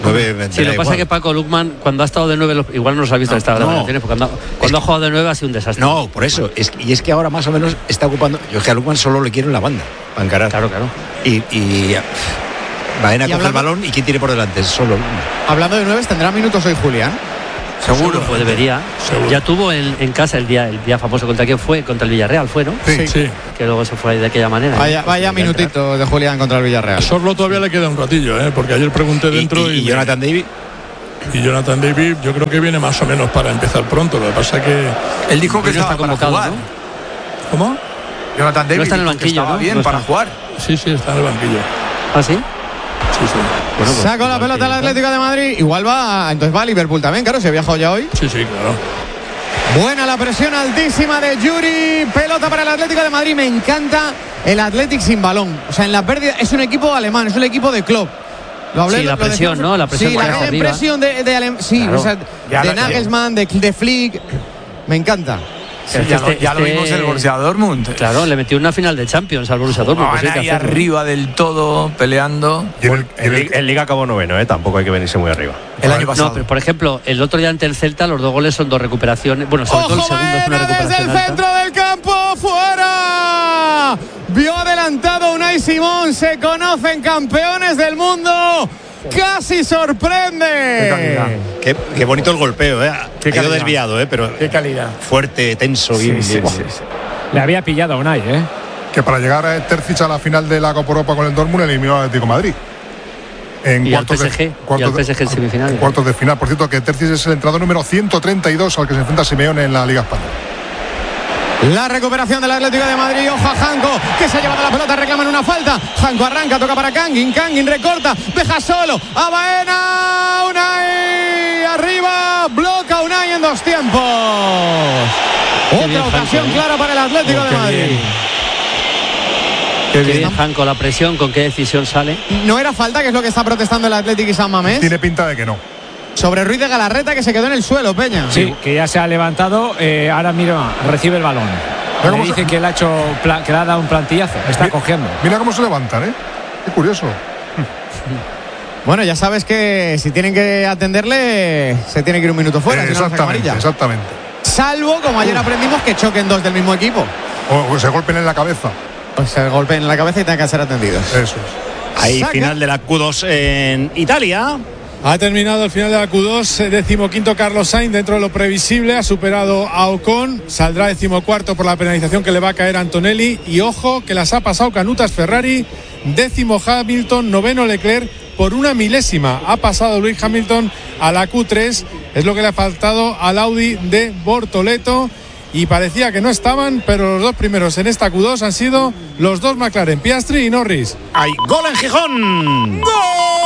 nueve Sí, lo que pasa es que Paco Lukman, cuando ha estado de nueve, igual no los ha visto no, en estas no. grabaciones, porque cuando, cuando ha jugado de nueve ha sido un desastre. No, por eso. Es, y es que ahora más o menos está ocupando. Yo es que a Lukman solo le quiero en la banda para encarar. Claro, claro. Y, y Baena Y coge el hablando- balón y ¿quién tiene por delante? Solo Lukman. Hablando de nueve, ¿tendrá minutos hoy Julián? Seguro. Pues debería. Seguro. Ya tuvo en, en casa el día el día famoso contra quién fue, contra el Villarreal, fue, ¿no? Sí. Sí. Que luego se fue ahí de aquella manera. Vaya, ¿no? vaya Pues debería minutito de Julián contra el Villarreal. A Sorlo todavía le queda un ratillo, ¿eh? Porque ayer pregunté Y, dentro y- y, y Jonathan David. y Jonathan David yo creo que viene más o menos para empezar pronto. Lo que pasa que... Él dijo que Pero no estaba está para convocado, jugar. ¿no? ¿Cómo? Jonathan David No está en el dijo que banquillo, estaba ¿no? bien No para está. jugar. Sí, sí, está en el banquillo. ¿Ah, sí? Sí, sí. Bueno, pues, Sacó la igual pelota que- al Atlético de Madrid. Igual va, entonces va a Liverpool también, claro, se ha viajado ya hoy. Sí, sí, claro. Buena la presión altísima de Yuri. Pelota para el Atlético de Madrid. Me encanta el Athletic sin balón. O sea, en la pérdida es un equipo alemán, es un equipo de club. Lo hablé, Sí, la lo presión, decíamos- ¿no? La presión sí, que la hace gran arriba. presión de, de Alem- sí, Claro. o sea, Ya de lo- Nagelsmann, de, de Flick. Me encanta. Sí, Es que ya lo, este- ya lo este- vimos en el Borussia Dortmund. Claro, le metió una final de Champions al Borussia Dortmund. Van Pues hay que ahí hacerlo. arriba del todo, peleando. Y en el- y en En, el- Li- en Liga acabó noveno, ¿eh? Tampoco hay que venirse muy arriba. El año pasado. No, pero por ejemplo, el otro día ante el Celta, los dos goles son dos recuperaciones. Bueno, sobre todo el ¡Ojo, segundo es una Baena desde recuperación el alta. centro del campo! ¡Fuera! Vio adelantado Unai Simón. Se conocen campeones del mundo. ¡Casi sorprende! Qué, qué bonito el golpeo, ¿eh? Qué Ha ido calidad. desviado, ¿eh? Pero Qué calidad. fuerte, tenso, bien, Sí, sí, bien. sí, sí. Le había pillado a Unai, ¿eh? que para llegar a Terzic a la final de la Copa Europa con el Dortmund eliminó al Atlético de Madrid. En Y al cuartos P S G, de, y cuartos al P S G en de- semifinales. en cuartos de final. Por cierto, que Terzic es el entrenador número ciento treinta y dos al que se enfrenta Simeone en la Liga Española. La recuperación del Atlético de Madrid. Ojo a Janko, que se ha llevado la pelota, reclaman una falta. Janko arranca, toca para Kangin. Kangin recorta, deja solo a Baena. Unai arriba, bloca Unai en dos tiempos. Otra bien, ocasión Janko, ¿eh? clara para el Atlético Oh, de qué Madrid. bien. Qué bien, Janko, la presión, con qué decisión sale. No era falta, que es lo que está protestando el Atlético y San Mamés. Tiene pinta de que no. Sobre Ruiz de Galarreta, que se quedó en el suelo, Peña. Sí, que ya se ha levantado. eh, ahora mira, recibe el balón. Mira Le cómo dicen se- que le ha hecho pla- que le ha dado un plantillazo. Está Mi- cogiendo. Mira cómo se levantan, ¿eh? Qué curioso. Bueno, ya sabes que si tienen que atenderle, se tiene que ir un minuto fuera. Eh, si no, no saca exactamente, amarilla. exactamente. Salvo, como ayer aprendimos, que choquen dos del mismo equipo. O, o se golpeen en la cabeza. Pues se golpeen en la cabeza y tengan que ser atendidos. Eso es. Ahí Saca. final de la Q dos en Italia. Ha terminado el final de la Q dos, eh, decimoquinto Carlos Sainz dentro de lo previsible, ha superado a Ocon, saldrá decimocuarto por la penalización que le va a caer a Antonelli y ojo que las ha pasado Canutas Ferrari, décimo Hamilton, noveno Leclerc por una milésima, ha pasado Lewis Hamilton a la Q tres, es lo que le ha faltado al Audi de Bortoleto y parecía que no estaban, pero los dos primeros en esta Q dos han sido los dos McLaren, Piastri y Norris. Hay gol en Gijón. ¡Gol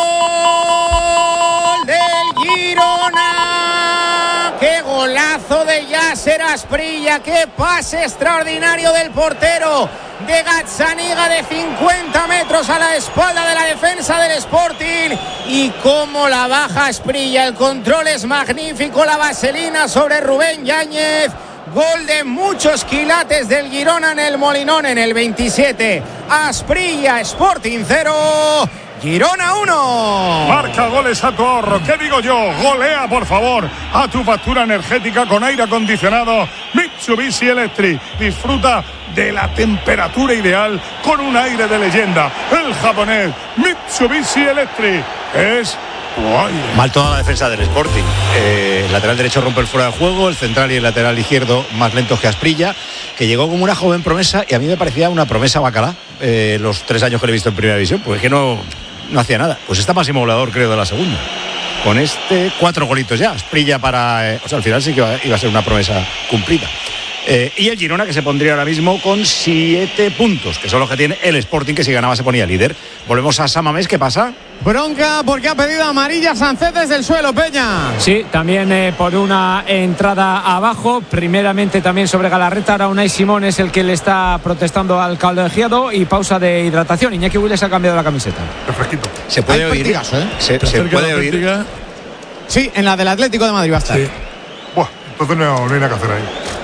del Girona! ¡Qué golazo de Yasser Asprilla! ¡Qué pase extraordinario del portero de Gazzaniga de cincuenta metros a la espalda de la defensa del Sporting! Y cómo la baja Asprilla. El control es magnífico. La vaselina sobre Rubén Yáñez. Gol de muchos quilates del Girona en el Molinón en el veintisiete. Asprilla, Sporting cero. Girona uno. Marca goles a tu ahorro. ¿Qué digo yo? Golea, por favor, a tu factura energética con aire acondicionado Mitsubishi Electric. Disfruta de la temperatura ideal con un aire de leyenda. El japonés Mitsubishi Electric es tu aire. Mal toda la defensa del Sporting. Eh, el lateral derecho rompe el fuera de juego, el central y el lateral izquierdo más lentos que Asprilla, que llegó como una joven promesa y a mí me parecía una promesa bacalá eh, los tres años que le he visto en Primera División, pues es que no, no hacía nada. Pues está máximo goleador, creo, de la segunda. Con este, cuatro golitos ya. Asprilla para... Eh, o sea, al final sí que iba, iba a ser una promesa cumplida. Eh, y el Girona, que se pondría ahora mismo con siete puntos, que son los que tiene el Sporting, que si ganaba se ponía líder. Volvemos a San Mamés, ¿qué pasa? Bronca porque ha pedido amarilla Sánchez desde el suelo, Peña. Sí, también eh, por una entrada abajo, primeramente también sobre Galarreta, ahora Unai Simón es el que le está protestando al colegiado y pausa de hidratación. Iñaki Willes ha cambiado la camiseta. Fresquito. Se puede Hay oír. pertigazo, ¿eh? Se, se puede oír. Sí, en la del Atlético de Madrid va a estar. Sí. Buah, entonces no, no hay nada que hacer ahí.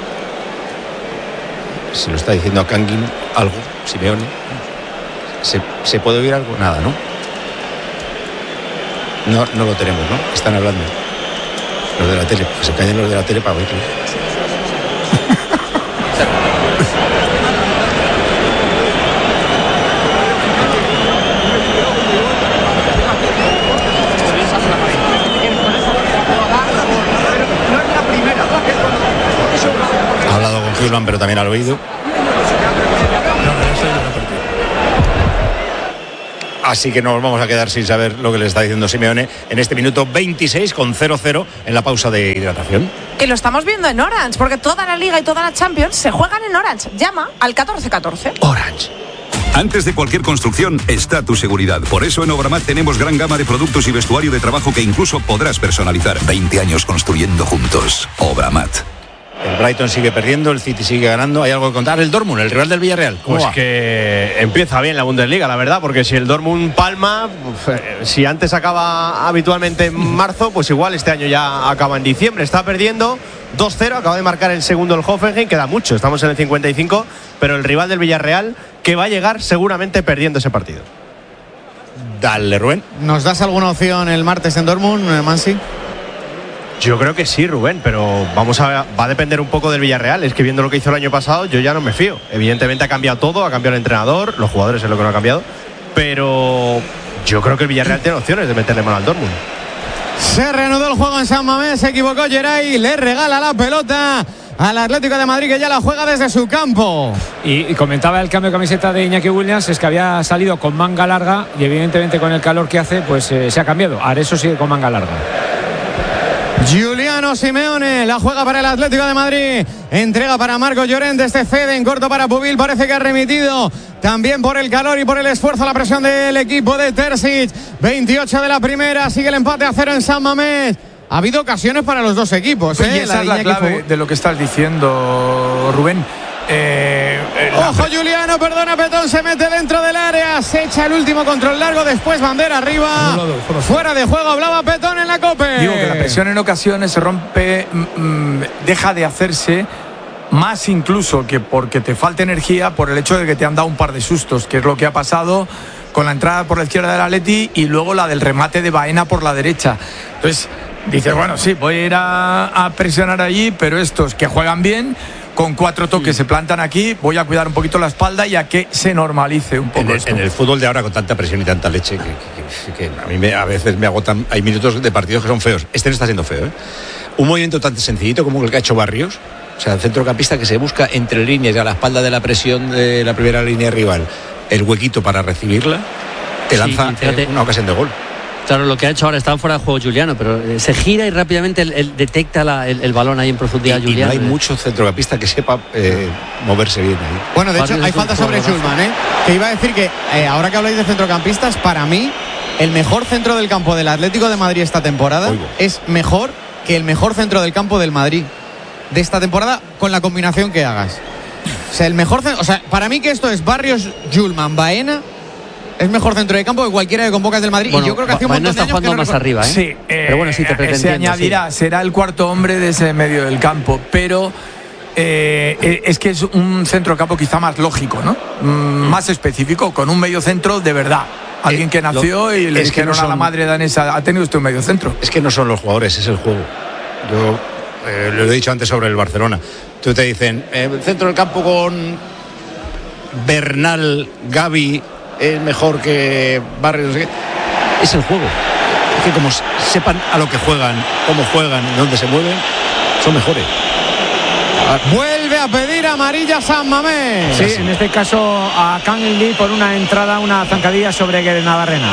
Se lo está diciendo a Kangin algo, Simeone. ¿Se, ¿Se puede oír algo? Nada, ¿no? No, no lo tenemos, ¿no? Están hablando. Los de la tele, que se callen los de la tele para verlo. Ha hablado con Hülman, pero también al oído. Así que nos vamos a quedar sin saber lo que le está diciendo Simeone en este minuto veintiséis con cero cero en la pausa de hidratación. Que lo estamos viendo en Orange, porque toda la Liga y toda la Champions se juegan en Orange. Llama al catorce catorce. Orange. Antes de cualquier construcción está tu seguridad. Por eso en Obramat tenemos gran gama de productos y vestuario de trabajo que incluso podrás personalizar. veinte años construyendo juntos. Obramat. El Brighton sigue perdiendo, el City sigue ganando. ¿Hay algo que contar? El Dortmund, el rival del Villarreal. ¿Cómo Pues va? que empieza bien la Bundesliga, la verdad, porque si el Dortmund palma, uf, si antes acaba habitualmente en marzo, pues igual este año ya acaba en diciembre. Está perdiendo dos cero, acaba de marcar el segundo el Hoffenheim, queda mucho, estamos en el cincuenta y cinco, pero el rival del Villarreal que va a llegar seguramente perdiendo ese partido. Dale, Rubén. ¿Nos das alguna opción el martes en Dortmund, Mansi? Yo creo que sí, Rubén, pero vamos a va a depender un poco del Villarreal. Es que viendo lo que hizo el año pasado, yo ya no me fío. Evidentemente ha cambiado todo, ha cambiado el entrenador, los jugadores es lo que no ha cambiado, pero yo creo que el Villarreal tiene opciones de meterle mano al Dortmund. Se reanudó el juego en San Mamés, se equivocó Geray, le regala la pelota al Atlético de Madrid, que ya la juega desde su campo. Y, y comentaba el cambio de camiseta de Iñaki Williams, es que había salido con manga larga y evidentemente con el calor que hace, pues eh, se ha cambiado. Areso sigue con manga larga. Giuliano Simeone la juega para el Atlético de Madrid, entrega para Marco Llorente, este cede en corto para Pubil, parece que ha remitido también por el calor y por el esfuerzo, la presión del equipo de Terzic. Veintiocho de la primera, sigue el empate a cero en San Mamés. Ha habido ocasiones para los dos equipos, ¿eh? Y esa la es la clave fue... de lo que estás diciendo, Rubén. Eh, eh, Ojo, la... Giuliano, perdona, Petón, se mete dentro del área, se echa el último control largo, después bandera arriba, fuera de juego, hablaba Petón en la COPE. Digo que la presión en ocasiones se rompe, mmm, deja de hacerse más incluso que porque te falta energía, por el hecho de que te han dado un par de sustos, que es lo que ha pasado con la entrada por la izquierda del Atleti y luego la del remate de Baena por la derecha. Entonces dices, bueno, sí, voy a ir a, a presionar allí, pero estos que juegan bien, con cuatro toques sí. se plantan aquí, voy a cuidar un poquito la espalda y a que se normalice un poco en el, esto. En el fútbol de ahora, con tanta presión y tanta leche, que, que, que, que a mí me, a veces me agotan. Hay minutos de partidos que son feos. Este no está siendo feo, ¿eh? Un movimiento tan sencillito como el que ha hecho Barrios, o sea, el centrocampista que se busca entre líneas y a la espalda de la presión de la primera línea rival, el huequito para recibirla, te lanza sí, eh, una ocasión de gol. Claro, lo que ha hecho ahora, está fuera de juego Giuliano, pero eh, se gira y rápidamente él, él detecta la, el, el balón ahí en profundidad. Y, Giuliano. Y no hay mucho centrocampista que sepa eh, moverse bien ahí. Bueno, de hecho, hay falta sobre Schulman, ¿eh? Que iba a decir que, eh, ahora que habláis de centrocampistas, para mí, el mejor centro del campo del Atlético de Madrid esta temporada Oigo. es mejor que el mejor centro del campo del Madrid de esta temporada, con la combinación que hagas. O sea, el mejor, o sea, para mí que esto es Barrios, Schulman, Baena. Es mejor centro de campo que cualquiera que convocas del Madrid. Bueno, y yo creo que hace un montón está de años jugando que no más recuerdo. arriba, ¿eh? Sí, eh, pero bueno, sí te eh, se añadirá, sí. será el cuarto hombre de ese medio del campo, pero eh, es que es un centro de campo quizá más lógico, ¿no? Mm, más específico, con un medio centro de verdad. Alguien que nació lo, y le dijeron no son, a la madre danesa, ha tenido usted un medio centro. Es que no son los jugadores, es el juego. Yo eh, lo he dicho antes sobre el Barcelona. Tú te dicen, eh, centro del campo con Bernal, Gavi, es mejor que Barrios, no sé qué. Es el juego. Es que como sepan a lo que juegan, cómo juegan, dónde se mueven, son mejores. Vuelve a pedir amarilla San Mamés. Sí, en este caso a Kang Lee por una entrada, una zancadilla sobre Navarrena.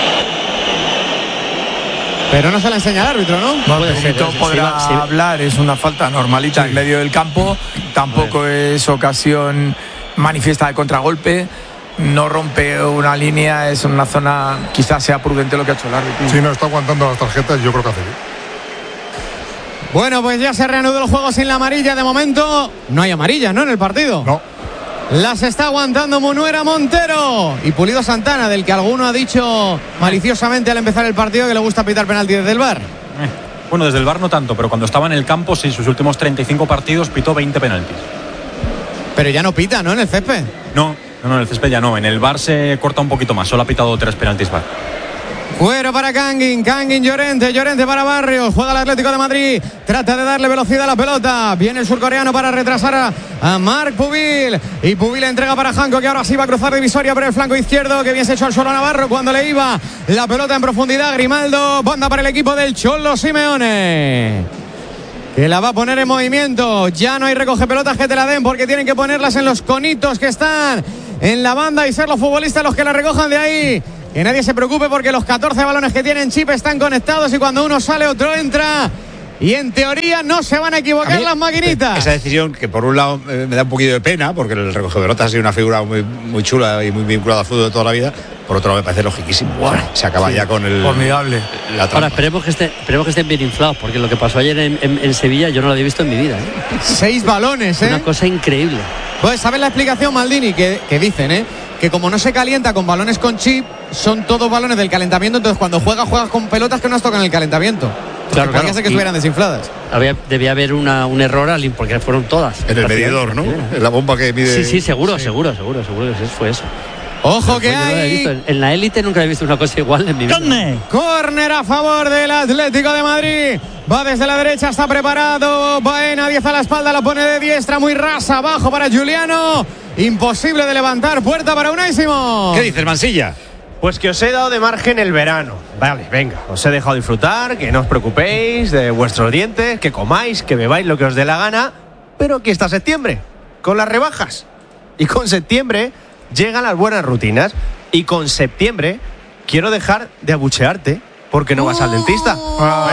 Pero no se la enseña el árbitro, ¿no? No, el árbitro podrá sí, sí. hablar, es una falta normalita sí. en medio del campo, tampoco es ocasión manifiesta de contragolpe. No rompe una línea, es una zona, quizás sea prudente lo que ha hecho el árbitro. Sí, no está aguantando las tarjetas, yo creo que hace bien. Bueno, pues ya se reanudó el juego sin la amarilla. De momento no hay amarilla, ¿no? En el partido. No. Las está aguantando Munuera Montero y Pulido Santana, del que alguno ha dicho maliciosamente al empezar el partido que le gusta pitar penalti desde el V A R. Eh, bueno, desde el V A R no tanto, pero cuando estaba en el campo, sí, sus últimos treinta y cinco partidos pitó veinte penaltis. Pero ya no pita, ¿no? En el césped. No. No, no, en el césped ya no. En el V A R se corta un poquito más. Solo ha pitado tres penaltis V A R. Cuero para Kangin, Kangin Llorente, Llorente para Barrios, juega el Atlético de Madrid, trata de darle velocidad a la pelota, viene el surcoreano para retrasar a, a Marc Pubil, y Pubil entrega para Janko, que ahora sí va a cruzar divisoria por el flanco izquierdo, que bien se ha hecho al suelo a Navarro cuando le iba la pelota en profundidad. Grimaldo, banda para el equipo del Cholo Simeone, que la va a poner en movimiento. Ya no hay recoge pelotas que te la den, porque tienen que ponerlas en los conitos que están en la banda y ser los futbolistas los que la recojan de ahí. Que nadie se preocupe, porque los catorce balones que tienen Chip están conectados, y cuando uno sale otro entra, y en teoría no se van a equivocar a las maquinitas. Esa decisión, que por un lado eh, me da un poquillo de pena, porque el recoge pelotas ha sido una figura muy, muy chula y muy vinculada al fútbol de toda la vida, por otro lado me parece logiquísimo. Bueno, se acaba sí, ya con el formidable. La Ahora esperemos que, esté, esperemos que estén bien inflados, porque lo que pasó ayer en, en, en Sevilla yo no lo había visto en mi vida, ¿eh? Seis balones, ¿eh? Una cosa increíble. Pues sabes la explicación, Maldini, que, que dicen, ¿eh? Que como no se calienta con balones con chip, son todos balones del calentamiento, entonces cuando juegas, juegas con pelotas que no tocan el calentamiento. Claro, claro. Podría ser que estuvieran desinfladas. Había, debía haber una, un error al, porque fueron todas. En el medidor, ¿no? En la bomba que mide. Sí, sí, seguro, sí. seguro, seguro, seguro que fue eso. Ojo que hay. En, en la élite nunca he visto una cosa igual en mi vida. Corner. Corner a favor del Atlético de Madrid. Va desde la derecha, está preparado Baena, diez a la espalda, la pone de diestra, muy rasa, abajo para Giuliano. Imposible de levantar, puerta para Unai Simón. ¿Qué dices, Mansilla? Pues que os he dado de margen el verano. Vale, venga, os he dejado disfrutar, que no os preocupéis de vuestros dientes, que comáis, que bebáis lo que os dé la gana. Pero aquí está septiembre, con las rebajas. Y con septiembre llegan las buenas rutinas. Y con septiembre quiero dejar de abuchearte porque no vas al dentista. Ah,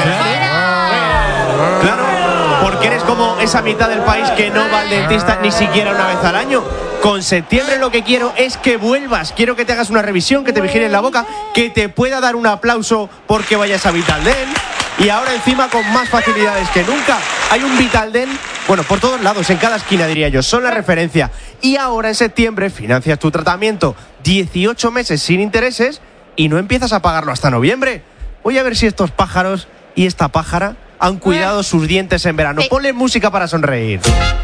claro, porque eres como esa mitad del país que no va al dentista ni siquiera una vez al año. Con septiembre lo que quiero es que vuelvas. Quiero que te hagas una revisión, que te vigiles la boca, que te pueda dar un aplauso porque vayas a Vitaldent. Y ahora encima con más facilidades que nunca. Hay un Vitaldent, bueno, por todos lados, en cada esquina diría yo, son la referencia. Y ahora en septiembre financias tu tratamiento dieciocho meses sin intereses y no empiezas a pagarlo hasta noviembre. Voy a ver si estos pájaros y esta pájara han cuidado sus dientes en verano. Ponle música para sonreír.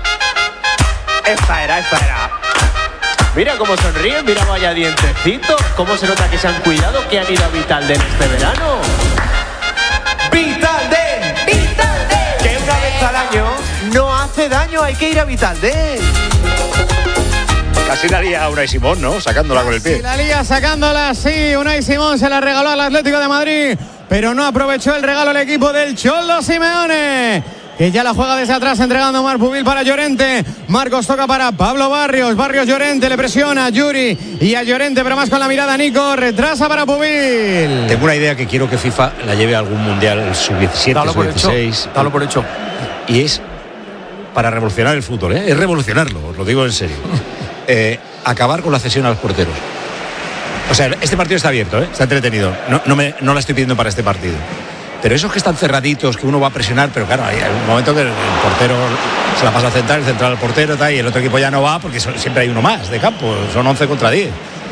Esta era, esta era. Mira cómo sonríen, mira vaya dientecitos. Cómo se nota que se han cuidado, que han ido a Vitaldent este verano. ¡Vitaldent! ¡Vitaldent! Que una vez al año no hace daño, hay que ir a Vitaldent. Casi la lía Unai Simón, ¿no? Sacándola con el pie. Sí, la lía sacándola, sí. Unai Simón se la regaló al Atlético de Madrid, pero no aprovechó el regalo el equipo del Cholo Simeone, que ya la juega desde atrás, entregando a Marc Pubil para Llorente. Marcos toca para Pablo Barrios. Barrios Llorente, le presiona a Yuri y a Llorente, pero más con la mirada Nico. Retrasa para Pubil. Tengo una idea que quiero que FIFA la lleve a algún mundial sub diecisiete, sub dieciséis. Dalo por hecho. Y es para revolucionar el fútbol, ¿eh? Es revolucionarlo, os lo digo en serio. Eh, acabar con la cesión a los porteros. O sea, este partido está abierto, ¿eh? Está entretenido. No, no, me, no la estoy pidiendo para este partido. Pero esos que están cerraditos, que uno va a presionar, pero claro, hay un momento que el, el portero se la pasa al central, el central al portero, tal, y el otro equipo ya no va porque son, siempre hay uno más de campo. Son once contra diez.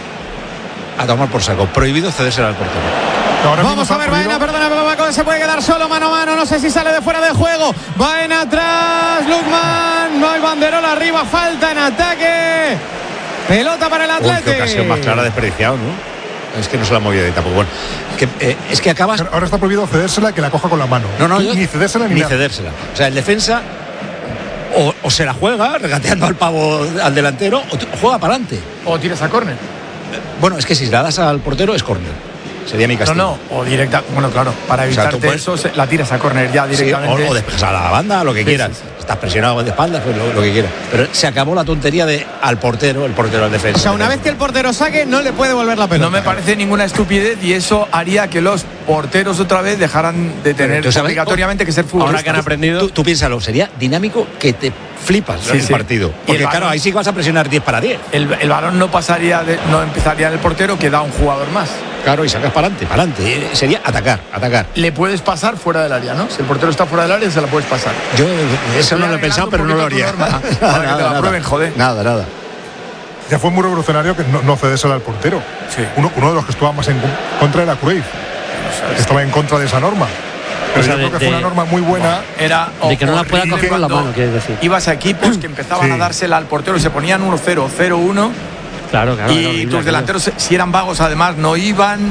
A tomar por saco. Prohibido cedérsela al portero. Vamos a ver, Baena, perdona, Paco, se puede quedar solo mano a mano, no sé si sale de fuera de juego. Baena atrás, Lukman, no hay banderola arriba, falta en ataque. Pelota para el Atlético. Qué ocasión más clara desperdiciado, ¿no? Es que no se la ha movido de tampoco. Bueno, que, eh, es que acabas. Ahora está prohibido cedérsela, que la coja con la mano. No, no, ni cedérsela ni, ni nada. cedérsela. O sea, el defensa o, o se la juega regateando al pavo al delantero o, t- o juega para adelante. O tiras a córner. Bueno, es que si la das al portero es córner. Sería mi castigo. No, no, o directa, bueno, claro, para evitarte, o sea, puedes, eso se, la tiras a córner ya directamente. Sí, o, o después a la banda, lo que sí, quieras. Sí, sí. Estás presionado de espaldas, pues lo, lo que quieras. Pero se acabó la tontería de al portero, el portero al defensa. O sea, una vez que el portero saque, no le puede volver la pelota. No me parece ninguna estupidez y eso haría que los porteros otra vez dejaran de tener sabes, obligatoriamente que ser futbolistas. Ahora que han aprendido. Tú, tú piénsalo, sería dinámico que te flipas sí, el sí. partido. Porque el claro, balón, ahí sí que vas a presionar diez para diez. El, el balón no pasaría, de, no empezaría en el portero, que da un jugador más. Claro, y sacas para adelante, para adelante. Sería atacar, atacar. Le puedes pasar fuera del área, ¿no? Si el portero está fuera del área, se la puedes pasar. Yo eso no lo he pensado, pero no lo haría. Nada, nada, que te la prueben, joder. Nada, nada. Ya fue muy revolucionario que no, no cedésela al portero. Sí. Uno, uno de los que estuvo más en contra era Cruyff, que estaba en contra de esa norma. Pero o sea, yo de, creo que fue una norma muy buena. Era de que no la pueda coger con la mano, quieres decir. Ibas a equipos que empezaban sí. a dársela al portero y se ponían uno cero, cero uno. Claro, claro. Y tus delanteros, si eran vagos, además no iban.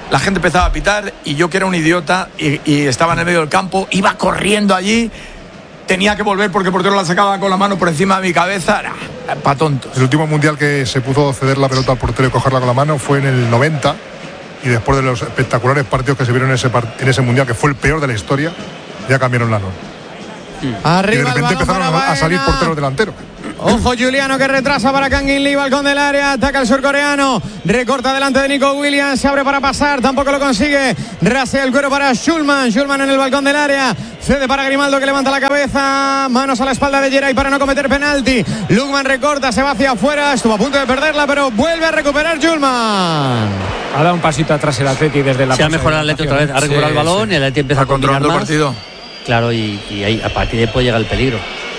la gente empezaba a pitar y yo, que era un idiota y, y estaba en el medio del campo, iba corriendo allí, tenía que volver porque el portero la sacaba con la mano por encima de mi cabeza. Para tontos. El último mundial que se pudo ceder la pelota al portero y cogerla con la mano fue en el noventa, y después de los espectaculares partidos que se vieron en ese, en ese mundial, que fue el peor de la historia, ya cambiaron la norma. Arriba y de repente empezaron a, a salir porteros delanteros. Ojo, Juliano, que retrasa para Kangin Lee, balcón del área, ataca el surcoreano, recorta delante de Nico Williams, se abre para pasar, tampoco lo consigue, rasea el cuero para Schulman, Schulman en el balcón del área, cede para Grimaldo, que levanta la cabeza, manos a la espalda de Geray para no cometer penalti, Lukman recorta, se va hacia afuera, estuvo a punto de perderla, pero vuelve a recuperar Schulman. Ha dado un pasito atrás el Atleti desde la... Se ha mejorado el Atleti otra vez, ha recuperado sí, el balón sí. Y el Atleti empieza a controlar más. El partido. Claro, y, y ahí, a partir de ahí puede llegar el peligro.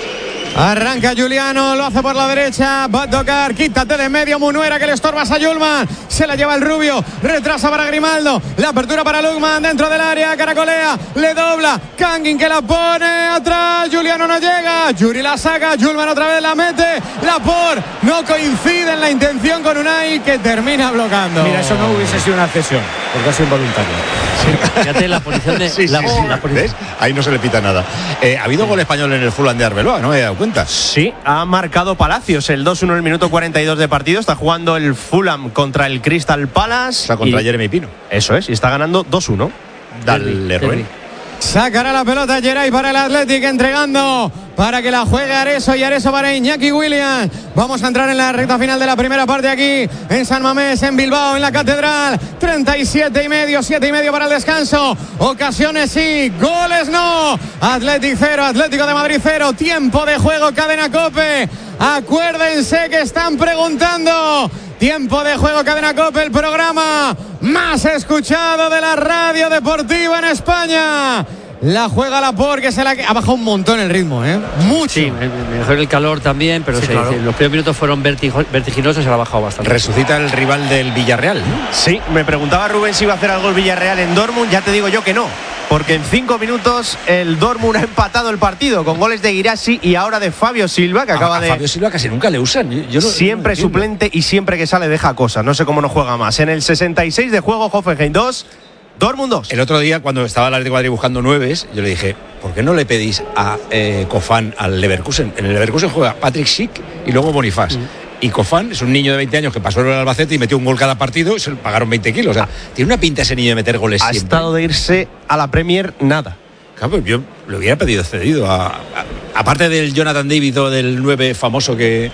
Arranca Juliano, lo hace por la derecha, va a tocar, quítate de medio, Munuera, que le estorbas a Schulman, se la lleva el rubio, retrasa para Grimaldo, la apertura para Lukman dentro del área, caracolea, le dobla, Kangin que la pone atrás, Juliano no llega, Yuri la saca, Schulman otra vez la mete, Laporte no coincide en la intención con Unai, que termina bloqueando. Mira, eso no hubiese sido una cesión, porque ha sido involuntario. Sí, fíjate la posición de... sí, sí, la, sí, la sí. ¿Ves? Ahí no se le pita nada. Eh, ha habido gol español en el Fulham de Arbeloa, ¿no me he dado cuenta? Sí, ha marcado Palacios el dos uno en el minuto cuarenta y dos de partido. Está jugando el Fulham contra el Crystal Palace. Está contra y, Jeremy Pino. Eso es, y está ganando dos uno. Dale, Rubén. Sacará la pelota Geray para el Athletic, entregando para que la juegue Areso, y Areso para Iñaki Williams. Vamos a entrar en la recta final de la primera parte aquí en San Mamés, en Bilbao, en la Catedral. treinta y siete y medio, siete y medio para el descanso. Ocasiones sí, goles no. Athletic cero, Atlético de Madrid cero. Tiempo de juego, Cadena COPE. Acuérdense que están preguntando. Tiempo de juego, Cadena COPE, el programa más escuchado de la radio deportiva en España. La juega Laporte, que se la ha bajado un montón el ritmo, ¿eh? Mucho. Sí, mejor el calor también, pero sí, se, claro. los primeros minutos fueron vertiginosos y se la ha bajado bastante. Resucita el rival del Villarreal, ¿no? Sí, me preguntaba Rubén si iba a hacer algo el Villarreal en Dortmund. Ya te digo yo que no, porque en cinco minutos el Dortmund ha empatado el partido con goles de Guirassy y ahora de Fabio Silva, que a, acaba a de... Fabio Silva casi nunca le usan. Yo no, siempre yo no suplente y siempre que sale deja cosas. No sé cómo no juega más. En el sesenta y seis de juego, Hoffenheim dos, Dortmund dos. El otro día, cuando estaba el Atlético de Madrid buscando nueves, yo le dije, ¿por qué no le pedís a eh, Cofán al Leverkusen? En el Leverkusen juega Patrick Schick y luego Bonifaz. Mm. Y Cofán es un niño de veinte años que pasó en el Albacete y metió un gol cada partido y se le pagaron veinte kilos. O sea, tiene una pinta ese niño de meter goles ha siempre. Ha estado de irse a la Premier nada. Claro, pues yo le hubiera pedido cedido. A, a, aparte del Jonathan David o del nueve famoso, que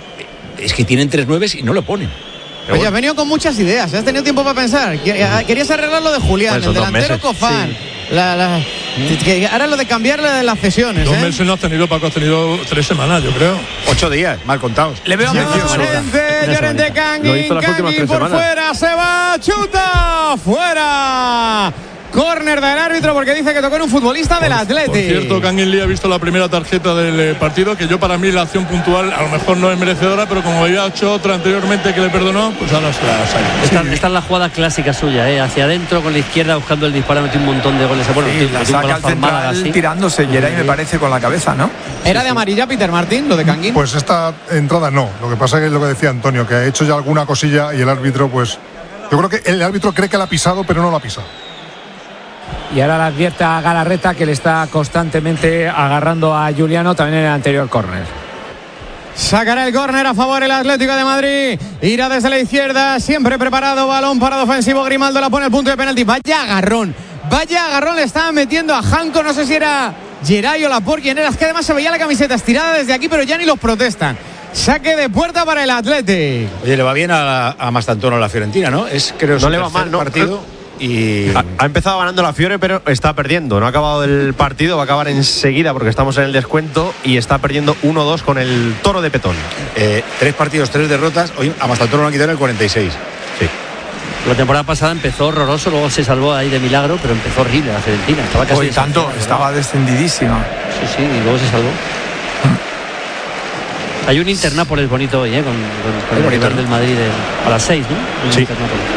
es que tienen tres nueves y no lo ponen. Oye, bueno. Has venido con muchas ideas, has tenido tiempo para pensar. Querías arreglar lo de Julián, pues el delantero Cofán. Sí. La, la, que ahora lo de cambiarle de las cesiones. Dos ¿eh? meses no has tenido, Paco, has tenido tres semanas, yo creo. Ocho días, mal contados. Le veo Llorente, Llorente, Kangin, Kangin por semanas. Fuera, se va, chuta, fuera. Córner del árbitro porque dice que tocó en un futbolista del Athletic. Por cierto, Kangin Lee ha visto la primera tarjeta del partido, que yo para mí la acción puntual a lo mejor no es merecedora, pero como había hecho otra anteriormente que le perdonó, pues ahora se la sale. Esta, esta es la jugada clásica suya, ¿eh? Hacia adentro con la izquierda buscando el disparo, metió un montón de goles. Bueno, sí, la saca al central así, tirándose Geray, me parece, con la cabeza, ¿no? ¿Era de amarilla, Peter Martín, lo de Kangin? Pues esta entrada no. Lo que pasa es lo que decía Antonio, que ha hecho ya alguna cosilla y el árbitro, pues yo creo que el árbitro cree que la ha pisado, pero no la ha pisado. Y ahora le advierte a Galarreta que le está constantemente agarrando a Juliano también en el anterior córner. Sacará el córner a favor el Atlético de Madrid. Irá desde la izquierda, siempre preparado, balón parado ofensivo. Grimaldo la pone el punto de penalti. Vaya agarrón, vaya agarrón le estaba metiendo a Janko. No sé si era Geray o Laporte quien era. Es que además se veía la camiseta estirada desde aquí, pero ya ni los protestan. Saque de puerta para el Athletic. Oye, le va bien a, a Mastantuono a la Fiorentina, ¿no? Es creo no le va mal, ¿no? partido. Y ha, ha empezado ganando la Fiore, pero está perdiendo. No ha acabado el partido, va a acabar enseguida porque estamos en el descuento y está perdiendo uno dos con el Toro de Petón. Eh, tres partidos, tres derrotas. Hoy a Mastantuono lo han quitado en el cuarenta y seis. Sí. La temporada pasada empezó horroroso, luego se salvó ahí de milagro, pero empezó horrible la Fiorentina. Estaba casi Hoy tanto, estaba descendidísima. Sí, sí, y luego se salvó. Hay un Internápolis bonito hoy, ¿eh? Con, con, con el rival del Madrid de, a las seis, ¿no? Sí.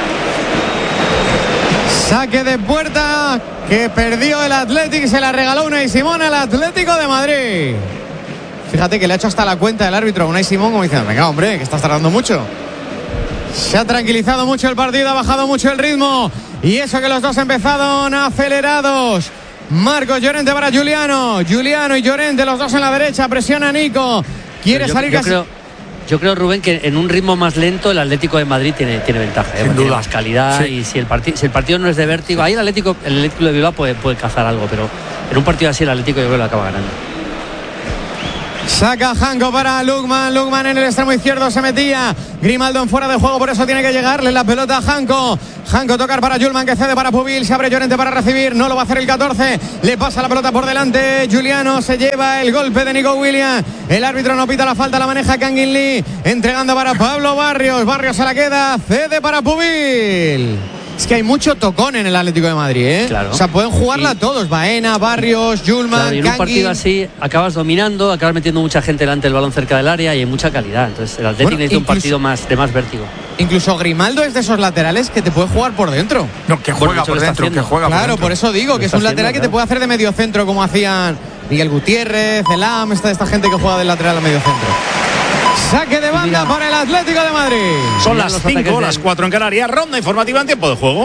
Saque de puerta que perdió el Athletic, se la regaló Unai Simón al Atlético de Madrid. Fíjate que le ha hecho hasta la cuenta el árbitro a Unai Simón, como diciendo, venga hombre, que estás tardando mucho. Se ha tranquilizado mucho el partido, ha bajado mucho el ritmo. Y eso que los dos empezaron acelerados. Marcos Llorente para Giuliano. Giuliano y Llorente, los dos en la derecha. Presiona a Nico. Quiere yo, salir yo casi. Creo, yo creo, Rubén, que en un ritmo más lento el Atlético de Madrid tiene, tiene ventaja. ¿eh? Tiene más calidad. Sí. Y si el, partido, si el partido no es de vértigo, ahí el Atlético, el Atlético de Bilbao puede, puede cazar algo. Pero en un partido así el Atlético yo creo que lo acaba ganando. Saca Janko para Lukman. Lukman en el extremo izquierdo se metía. Grimaldo en fuera de juego, por eso tiene que llegarle la pelota a Janko. Janko tocar para Julman, que cede para Pubil. Se abre Llorente para recibir. No lo va a hacer el catorce. Le pasa la pelota por delante. Giuliano se lleva el golpe de Nico Williams. El árbitro no pita la falta, la maneja Kangin Lee. Entregando para Pablo Barrios. Barrios se la queda. Cede para Pubil. Es que hay mucho tocón en el Atlético de Madrid, ¿eh? Claro. O sea, pueden jugarla y... todos. Baena, Barrios, Julman, claro, y en un partido así acabas dominando, acabas metiendo mucha gente delante del balón cerca del área y hay mucha calidad. Entonces el Atlético bueno, necesita incluso, un partido más de más vértigo. Incluso Grimaldo es de esos laterales que te puede jugar por dentro. No, que juega bueno, por dentro, que juega claro, por dentro. Por eso digo que es un lateral haciendo, que te puede hacer de medio centro como hacían Miguel Gutiérrez, Elam, esta, esta gente que juega del lateral a medio centro. Saque de banda Mira. para el Atlético de Madrid. Son Mira las cinco, las cuatro en Canarias. Ronda informativa en tiempo de juego.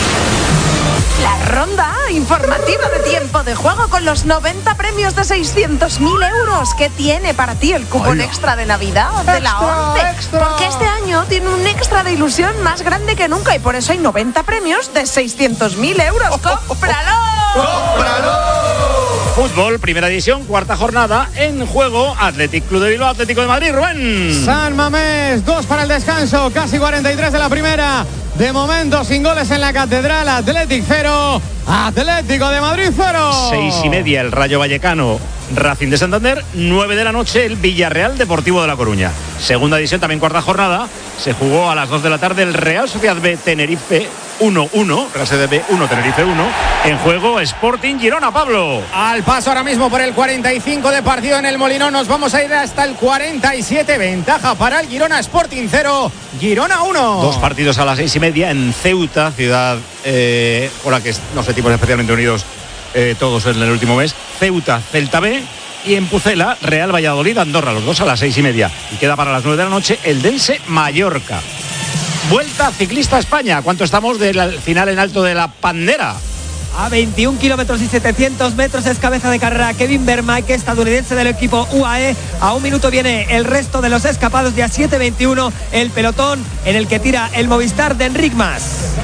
La ronda informativa de tiempo de juego con los noventa premios de seiscientos mil euros que tiene para ti el cupón Hola. extra de Navidad de extra, la ONCE. Extra. Porque este año tiene un extra de ilusión más grande que nunca y por eso hay noventa premios de seiscientos mil euros. Oh, oh, ¡Cómpralo! Oh, oh. ¡Cómpralo! Fútbol, primera división, cuarta jornada. En juego, Athletic Club de Bilbao, Atlético de Madrid, Rubén. San Mamés, dos para el descanso, casi cuarenta y tres de la primera. De momento, sin goles en la Catedral, Athletic cero, Atlético de Madrid cero. Seis y media, el Rayo Vallecano, Racing de Santander. Nueve de la noche, el Villarreal Deportivo de La Coruña. Segunda división, también cuarta jornada. Se jugó a las dos de la tarde el Real Sociedad B Tenerife uno uno, Real Sociedad B uno, Tenerife uno. En juego, Sporting Girona, Pablo. Al paso ahora mismo por el cuarenta y cinco de partido en el Molinón. Nos vamos a ir hasta el cuarenta y siete. Ventaja para el Girona, Sporting cero, Girona uno. Dos partidos a las seis y media en Ceuta, ciudad eh, por la que nos sentimos especialmente unidos eh, todos en el último mes. Ceuta, Celta B. Y en Pucela, Real Valladolid, Andorra, los dos a las seis y media. Y queda para las nueve de la noche el Dense Mallorca. Vuelta ciclista a España. ¿Cuánto estamos del final en alto de la Pandera? A veintiún kilómetros y setecientos metros es cabeza de carrera Kevin Vermaeke, estadounidense del equipo U A E. A un minuto viene el resto de los escapados de a siete veintiuno, el pelotón en el que tira el Movistar de Enric Mas.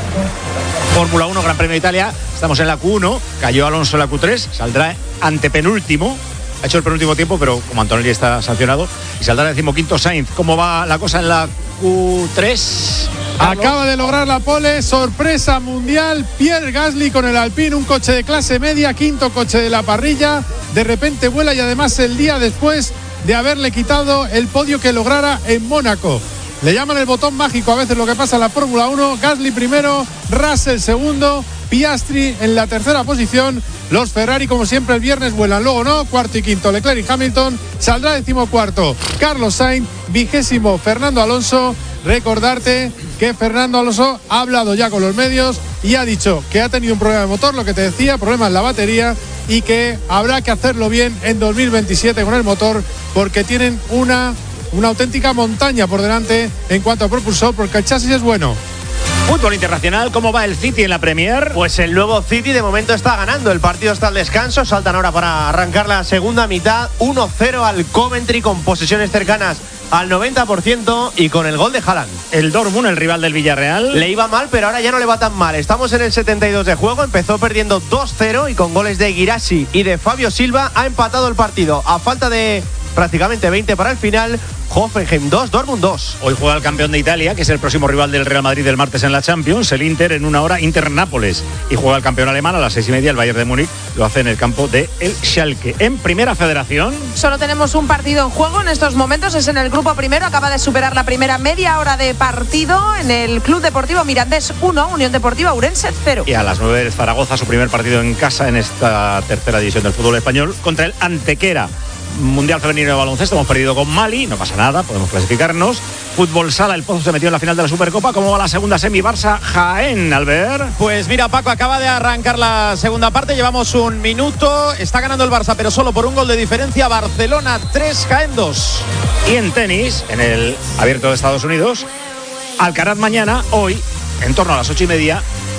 Fórmula uno, Gran Premio de Italia. Estamos en la Q uno. Cayó Alonso en la Q tres. Saldrá antepenúltimo. Ha hecho el penúltimo tiempo, pero como Antonelli está sancionado. Y saldrá el decimoquinto Sainz. ¿Cómo va la cosa en la Q tres? Acaba de lograr la pole, sorpresa mundial, Pierre Gasly con el Alpine, un coche de clase media, quinto coche de la parrilla, de repente vuela y además el día después de haberle quitado el podio que lograra en Mónaco. Le llaman el botón mágico a veces lo que pasa en la Fórmula uno, Gasly primero, Russell segundo, Piastri en la tercera posición. Los Ferrari, como siempre, el viernes vuelan, luego no, cuarto y quinto Leclerc y Hamilton, saldrá decimocuarto Carlos Sainz, vigésimo Fernando Alonso. Recordarte que Fernando Alonso ha hablado ya con los medios y ha dicho que ha tenido un problema de motor, lo que te decía, problema en la batería, y que habrá que hacerlo bien en dos mil veintisiete con el motor porque tienen una, una auténtica montaña por delante en cuanto a propulsor, porque el chasis es bueno. Fútbol internacional, ¿cómo va el City en la Premier? Pues el nuevo City de momento está ganando. El partido está al descanso. Saltan ahora para arrancar la segunda mitad. uno cero al Coventry con posesiones cercanas al noventa por ciento y con el gol de Haaland. El Dortmund, el rival del Villarreal. Le iba mal, pero ahora ya no le va tan mal. Estamos en el setenta y dos de juego. Empezó perdiendo dos cero y con goles de Guirassy y de Fabio Silva ha empatado el partido. A falta de prácticamente veinte para el final, Hoffenheim dos, Dortmund dos. Hoy juega el campeón de Italia, que es el próximo rival del Real Madrid el martes en la Champions, el Inter en una hora, Inter-Nápoles. Y juega el campeón alemán a las seis y media, el Bayern de Múnich, lo hace en el campo de el Schalke. En Primera Federación. Solo tenemos un partido en juego en estos momentos, es en el grupo primero, acaba de superar la primera media hora de partido en el Club Deportivo Mirandés uno, Unión Deportiva Ourense cero. Y a las nueve Zaragoza, su primer partido en casa en esta tercera división del fútbol español, contra el Antequera. Mundial femenino de baloncesto, hemos perdido con Mali, no pasa nada, podemos clasificarnos. Fútbol sala, el Pozo se metió en la final de la Supercopa. ¿Cómo va la segunda semi? Barça Jaén, Albert. Pues mira, Paco, acaba de arrancar la segunda parte, llevamos un minuto, está ganando el Barça, pero solo por un gol de diferencia. Barcelona tres, Jaén dos. Y en tenis, en el Abierto de Estados Unidos, Alcaraz mañana, hoy, en torno a las ocho y media,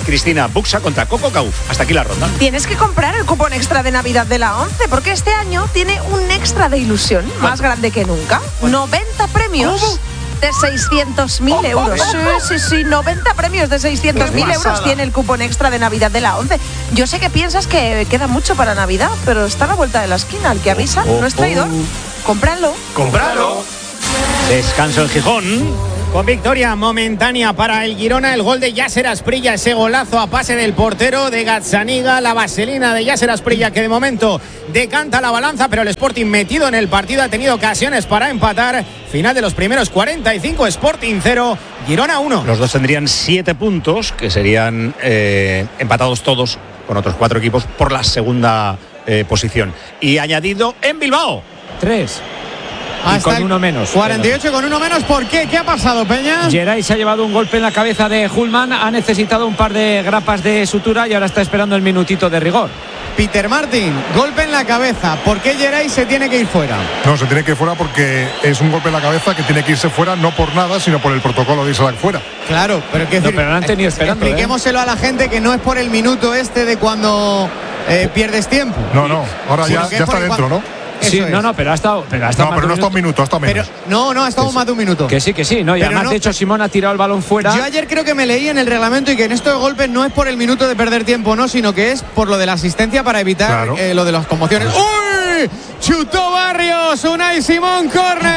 Cristina, Buxa contra Coco Cauff. Hasta aquí la ronda. Tienes que comprar el cupón extra de Navidad de la ONCE, porque este año tiene un extra de ilusión más grande que nunca. noventa premios. ¿Cómo? De seiscientos mil euros. Sí, sí, sí, noventa premios de seiscientos mil euros tiene el cupón extra de Navidad de la ONCE. Yo sé que piensas que queda mucho para Navidad, pero está a la vuelta de la esquina. El que avisa oh, no es traidor. Oh. Cómpralo. ¡Cómpralo! Descanso en Gijón. Con victoria momentánea para el Girona, el gol de Yasser Asprilla, ese golazo a pase del portero de Gazzaniga, la vaselina de Yasser Asprilla que de momento decanta la balanza, pero el Sporting metido en el partido ha tenido ocasiones para empatar. Final de los primeros cuarenta y cinco, Sporting cero, Girona uno. Los dos tendrían siete puntos, que serían eh, empatados todos con otros cuatro equipos por la segunda eh, posición. Y añadido en Bilbao. Tres. Hasta y con uno menos. cuarenta y ocho con uno menos. ¿Por qué? ¿Qué ha pasado, Peña? Geray se ha llevado un golpe en la cabeza de Hulman, ha necesitado un par de grapas de sutura y ahora está esperando el minutito de rigor. Peter Martin, golpe en la cabeza. ¿Por qué Geray se tiene que ir fuera? No, se tiene que ir fuera porque es un golpe en la cabeza que tiene que irse fuera, no por nada, sino por el protocolo de irse fuera. Claro, pero que no, pero no han tenido esperando. Expliquémoselo ¿eh? a la gente que no es por el minuto este de cuando eh, pierdes tiempo. No, no, ahora ya, ya está dentro, ¿no? Sí, no, no, pero ha estado. Pero ha estado no, pero no ha estado un minuto, ha estado menos. Pero, no, no, ha estado más de un minuto. Que sí, que sí, no, y pero además, no, de hecho, Simón ha tirado el balón fuera. Yo ayer creo que me leí en el reglamento y que en estos golpes no es por el minuto de perder tiempo, no, sino que es por lo de la asistencia para evitar claro. eh, lo de las conmociones. ¡Uy! Chutó Barrios, Unai Simón,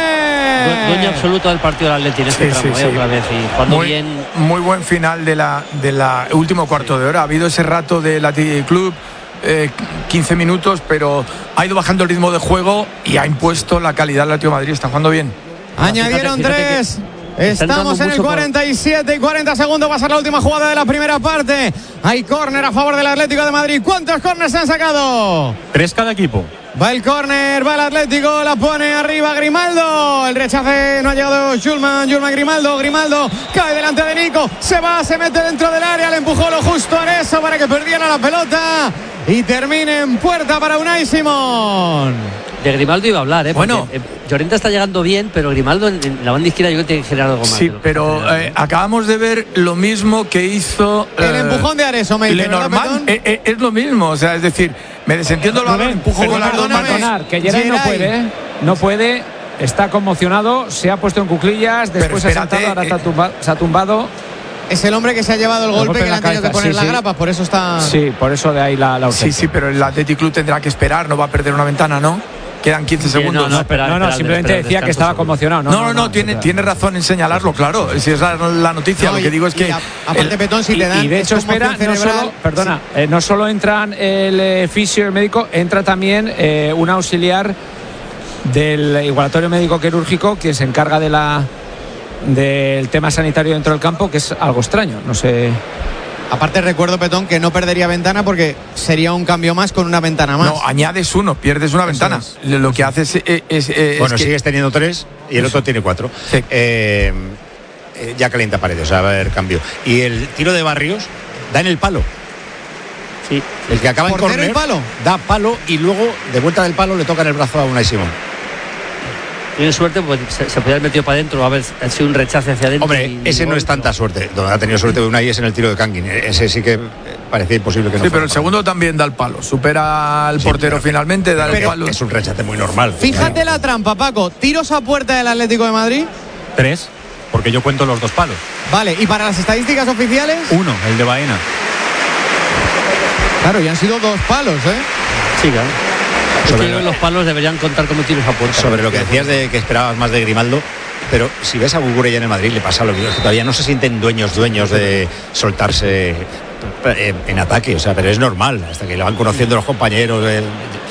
córner. Dueño absoluto del partido del Atleti en este sí, tramo, sí, eh, sí. otra vez. Y cuando muy, bien. Muy buen final de la, de la último cuarto sí. de hora. Ha habido ese rato del Athletic Club. Eh, quince minutos, pero ha ido bajando el ritmo de juego y ha impuesto la calidad del Atlético de Madrid. Está jugando bien. Añadieron fíjate, fíjate tres. Estamos en el cuarenta y siete y cuarenta segundos. Va a ser la última jugada de la primera parte. Hay córner a favor del Atlético de Madrid. ¿Cuántos córners se han sacado? Tres cada equipo. Va el córner, va el Atlético, la pone arriba Grimaldo. El rechace no ha llegado Schulman, Schulman Grimaldo, Grimaldo cae delante de Nico. Se va, se mete dentro del área, le empujó lo justo a eso para que perdiera la pelota. Y termine en puerta para Unai Simón. De Grimaldo iba a hablar, ¿eh? Bueno, Porque, eh, Llorente está llegando bien, pero Grimaldo en, en la banda izquierda yo creo que tiene que generar algo más. Sí, pero eh, acabamos de ver lo mismo que hizo el eh, empujón de Areso, me dice, Lenormand. Es, es, es lo mismo, o sea, es decir, me desentiendo el balón, empujo con la mano. Que Geray no puede, ¿eh? no puede, está conmocionado, se ha puesto en cuclillas, después se ha sentado, ahora eh, tumba, se ha tumbado. Es el hombre que se ha llevado el, el golpe, golpe que le han tenido que poner sí, la sí. grapa, por eso está. Sí, por eso de ahí la, la urgencia. Sí, sí, pero el Athletic Club tendrá que esperar, no va a perder una ventana, ¿no? Quedan quince segundos. No, no, espera, no, no espera, simplemente espera, decía que estaba seguro. conmocionado. No, no, no, no, no tiene, tiene razón en señalarlo, claro. Si es la, la noticia, no, lo que digo es que. A, aparte, el, Petón, si y, te dan. Y de hecho, espera, no solo, perdona, sí. eh, no solo entran el eh, fisio y el médico, entra también eh, un auxiliar del igualatorio médico quirúrgico que se encarga de la del tema sanitario dentro del campo, que es algo extraño, no sé. Aparte recuerdo, Petón, que no perdería ventana porque sería un cambio más con una ventana más. No, añades uno, pierdes una Eso ventana. Es. Lo que haces es... es, es bueno, es sigues que... teniendo tres y el Eso. otro tiene cuatro. Sí. Eh, eh, ya calienta paredes, o sea, va a haber cambio. Y el tiro de Barrios da en el palo. Sí. El que acaba en córner el palo. Da palo y luego, de vuelta del palo, le toca en el brazo a Unai Simón. Tiene suerte, pues se, se podía haber metido para adentro, haber sido un rechace hacia adentro. Hombre, y, ese y no es tanta suerte. Donde ha tenido suerte Unai es en el tiro de Kangin. Ese sí que parecía imposible que no. Sí, pero el segundo también da el palo. Supera al sí, portero pero, finalmente, da el palo. Es un rechace muy normal. Fíjate la trampa, Paco. Tiros a puerta del Atlético de Madrid. Tres, porque yo cuento los dos palos. Vale, ¿y para las estadísticas oficiales? Uno, el de Baena. Claro, y han sido dos palos, ¿eh? Sí, claro. Sobre lo, los palos deberían contar como tiros a puerta. Sobre lo que decías de que esperabas más de Grimaldo, pero si ves a Gugure ya en el Madrid le pasa lo mismo, que todavía no se sienten dueños dueños de soltarse en ataque, o sea, pero es normal, hasta que le van conociendo los compañeros, el,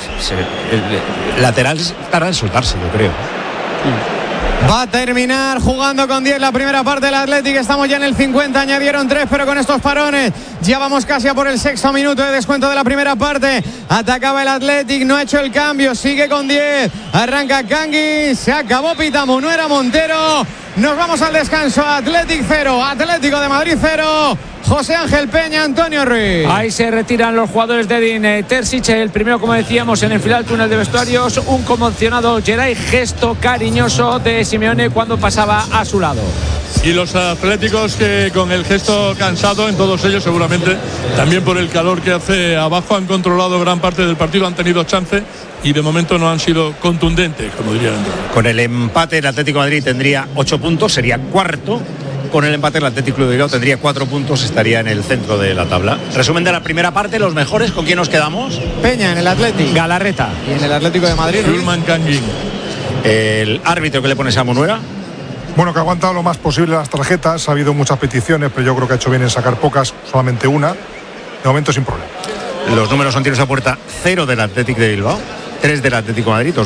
el, el lateral tarda en soltarse, yo creo. Va a terminar jugando con diez la primera parte del Athletic. Estamos ya en el cincuenta, añadieron tres, pero con estos parones ya vamos casi a por el sexto minuto de descuento de la primera parte. Atacaba el Athletic, no ha hecho el cambio, sigue con diez. Arranca Kangin, se acabó Pitamu, no era Montero. Nos vamos al descanso. Athletic cero, Atlético de Madrid cero. José Ángel Peña, Antonio Ruiz. Ahí se retiran los jugadores de Edin Terzic. El primero, como decíamos, en enfilar el túnel de vestuarios. Un conmocionado Geray, gesto cariñoso de Simeone cuando pasaba a su lado. Y los atléticos que con el gesto cansado, en todos ellos seguramente, también por el calor que hace abajo, han controlado gran parte del partido, han tenido chance y de momento no han sido contundentes, como dirían. Con el empate el Atlético de Madrid tendría ocho puntos, sería cuarto. Con el empate el Atlético Club de Bilbao tendría cuatro puntos, estaría en el centro de la tabla. Resumen de la primera parte, los mejores, ¿con quién nos quedamos? Peña en el Atlético. Galarreta. Y en el Atlético de Madrid. Schulman, Kangin. El árbitro que le pones a Monuera. Bueno, que ha aguantado lo más posible las tarjetas. Ha habido muchas peticiones, pero yo creo que ha hecho bien en sacar pocas, solamente una. De momento sin problema. Los números son tiros a puerta: cero del Atlético de Bilbao, tres del Atlético de Madrid, dos